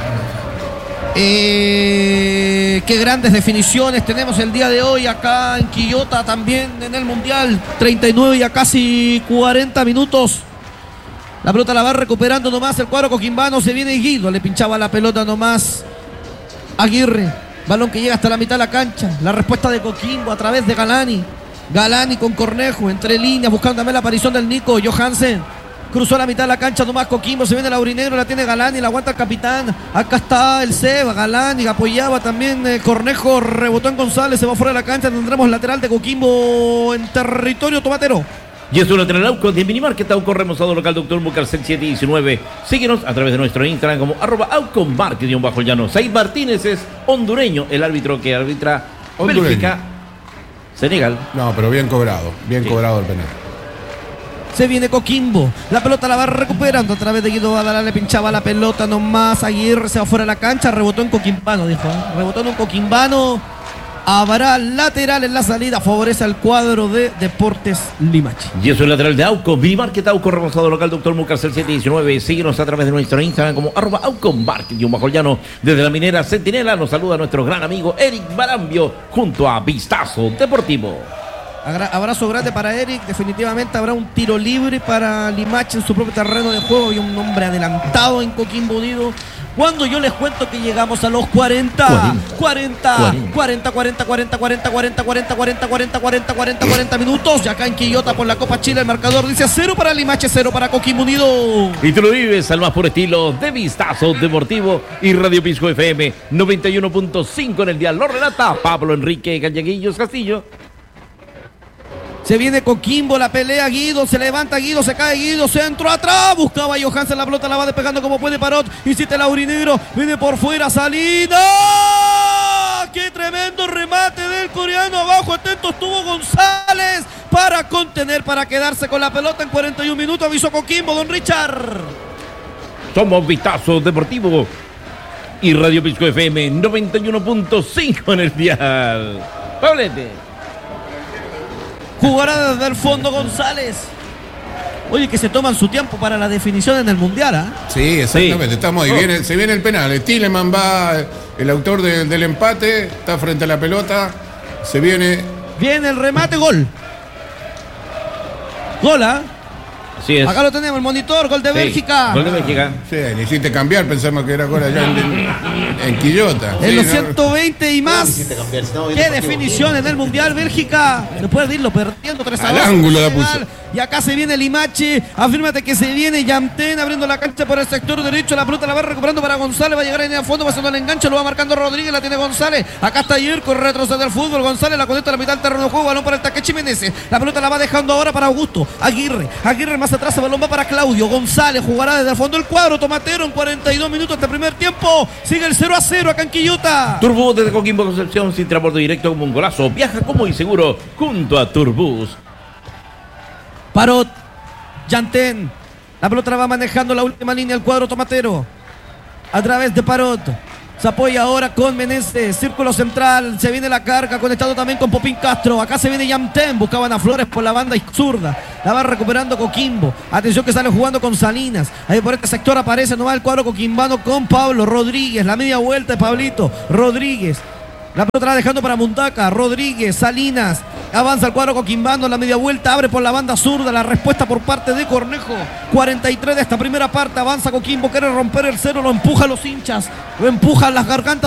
Eh, qué grandes definiciones tenemos el día de hoy acá en Quillota, también en el Mundial. treinta y nueve y a casi cuarenta minutos. La pelota la va recuperando nomás el cuadro coquimbano. Se viene Guido, le pinchaba la pelota nomás Aguirre. Balón que llega hasta la mitad de la cancha. La respuesta de Coquimbo a través de Galani. Galani con Cornejo, entre líneas, buscando también la aparición del Nico Johansen. Cruzó la mitad de la cancha nomás Coquimbo, se viene el aurinegro, la tiene Galani, la aguanta el capitán. Acá está el Seba, Galani, apoyaba también eh, Cornejo, rebotó en González, se va fuera de la cancha. Tendremos lateral de Coquimbo en territorio tomatero. Y es un lateral Auco de Minimarket Auco remozado local Doctor Mucarcel siete diecinueve. Síguenos a través de nuestro Instagram como arroba Auco Market bajo llano. Said Martínez es hondureño, el árbitro que arbitra hondureño. Bélgica, Senegal. No, pero bien cobrado, bien sí. cobrado el penal. Se viene Coquimbo, la pelota la va recuperando a través de Guido Badalá, le pinchaba la pelota nomás, Aguirre se va fuera de la cancha, rebotó en Coquimbano, dijo, ¿eh? rebotó en un Coquimbano, habrá lateral en la salida, favorece al cuadro de Deportes Limache. Y eso es el lateral de Auco, Minimarket Auco, remozado local Doctor Mucarcel siete diecinueve, síguenos a través de nuestro Instagram como arroba Auco Market y un bajo llano. Desde la minera Centinela nos saluda nuestro gran amigo Eric Barambio junto a Vistazo Deportivo. Abrazo grande para Eric, definitivamente habrá un tiro libre para Limache en su propio terreno de juego y un hombre adelantado en Coquimbo Unido. Cuando yo les cuento que llegamos a los cuarenta, cuarenta, cuarenta, cuarenta, cuarenta, cuarenta, cuarenta, cuarenta, cuarenta, cuarenta, cuarenta, cuarenta, cuarenta minutos, y acá en Quillota por la Copa Chile el marcador dice cero para Limache, cero para Coquimbo Unido. Y tú lo vives al más puro estilo de Vistazo Deportivo y Radio Pisco F M noventa y uno punto cinco en el dial. Lo relata Pablo Enrique Galleguillos Castillo. Se viene Coquimbo, la pelea Guido, se levanta Guido, se cae Guido, centro atrás, buscaba a Johansen, la pelota la va despegando como puede Parot, insiste el aurinegro, viene por fuera, salida, qué tremendo remate del coreano, abajo atento estuvo González para contener, para quedarse con la pelota en cuarenta y un minutos, avisó Coquimbo, don Richard. Somos Vistazo Deportivo y Radio Pisco F M noventa y uno punto cinco en el dial. Pablete. Jugará desde el fondo González. Oye, que se toman su tiempo para la definición en el Mundial, ¿ah? ¿eh? Sí, exactamente. Sí. Estamos ahí. Oh. Viene, se viene el penal. Tilleman va, el autor de, del empate, está frente a la pelota. Se viene. Viene el remate, gol. Gol, ¿ah? ¿eh? Sí es. Acá lo tenemos, el monitor, gol de sí, Bélgica. Gol de Bélgica. Sí, le hiciste cambiar, pensamos que era gol allá en, En Quillota. En sí, los no, ciento veinte y más. Qué definición en el Mundial. Bélgica, después de irlo perdiendo tres a Al dos. ángulo la puso. Y acá se viene Limache. Afírmate que se viene Yamten abriendo la cancha por el sector derecho. La pelota la va recuperando para González. Va a llegar en el fondo, va haciendo el enganche. Lo va marcando Rodríguez. La tiene González. Acá está Yerko. Retrocede el fútbol. González la conecta a la mitad del terreno de juego. Balón para el Takechi Meneses. La pelota la va dejando ahora para Augusto Aguirre. Aguirre más atrás. El balón va para Claudio González. Jugará desde el fondo el cuadro. Tomatero en cuarenta y dos minutos de primer tiempo. Sigue el cero a cero acá en Quillota. Turbus desde Coquimbo Concepción, sin transporte directo como un golazo. Viaja como y seguro junto a Turbus. Parot, Yantén. La pelota la va manejando la última línea el cuadro tomatero. A través de Parot. Se apoya ahora con Meneses, círculo central, se viene la carga, conectado también con Popín Castro. Acá se viene Yamten, buscaban a Flores por la banda zurda. La va recuperando Coquimbo. Atención que sale jugando con Salinas. Ahí por este sector aparece nomás el cuadro coquimbano con Pablo Rodríguez. La media vuelta de Pablito Rodríguez. La pelota la dejando para Mundaca, Rodríguez, Salinas. Avanza el cuadro coquimbano, la media vuelta, abre por la banda zurda. La respuesta por parte de Cornejo. cuarenta y tres de esta primera parte. Avanza Coquimbo, quiere romper el cero, lo empuja a los hinchas. Lo empujan las gargantas.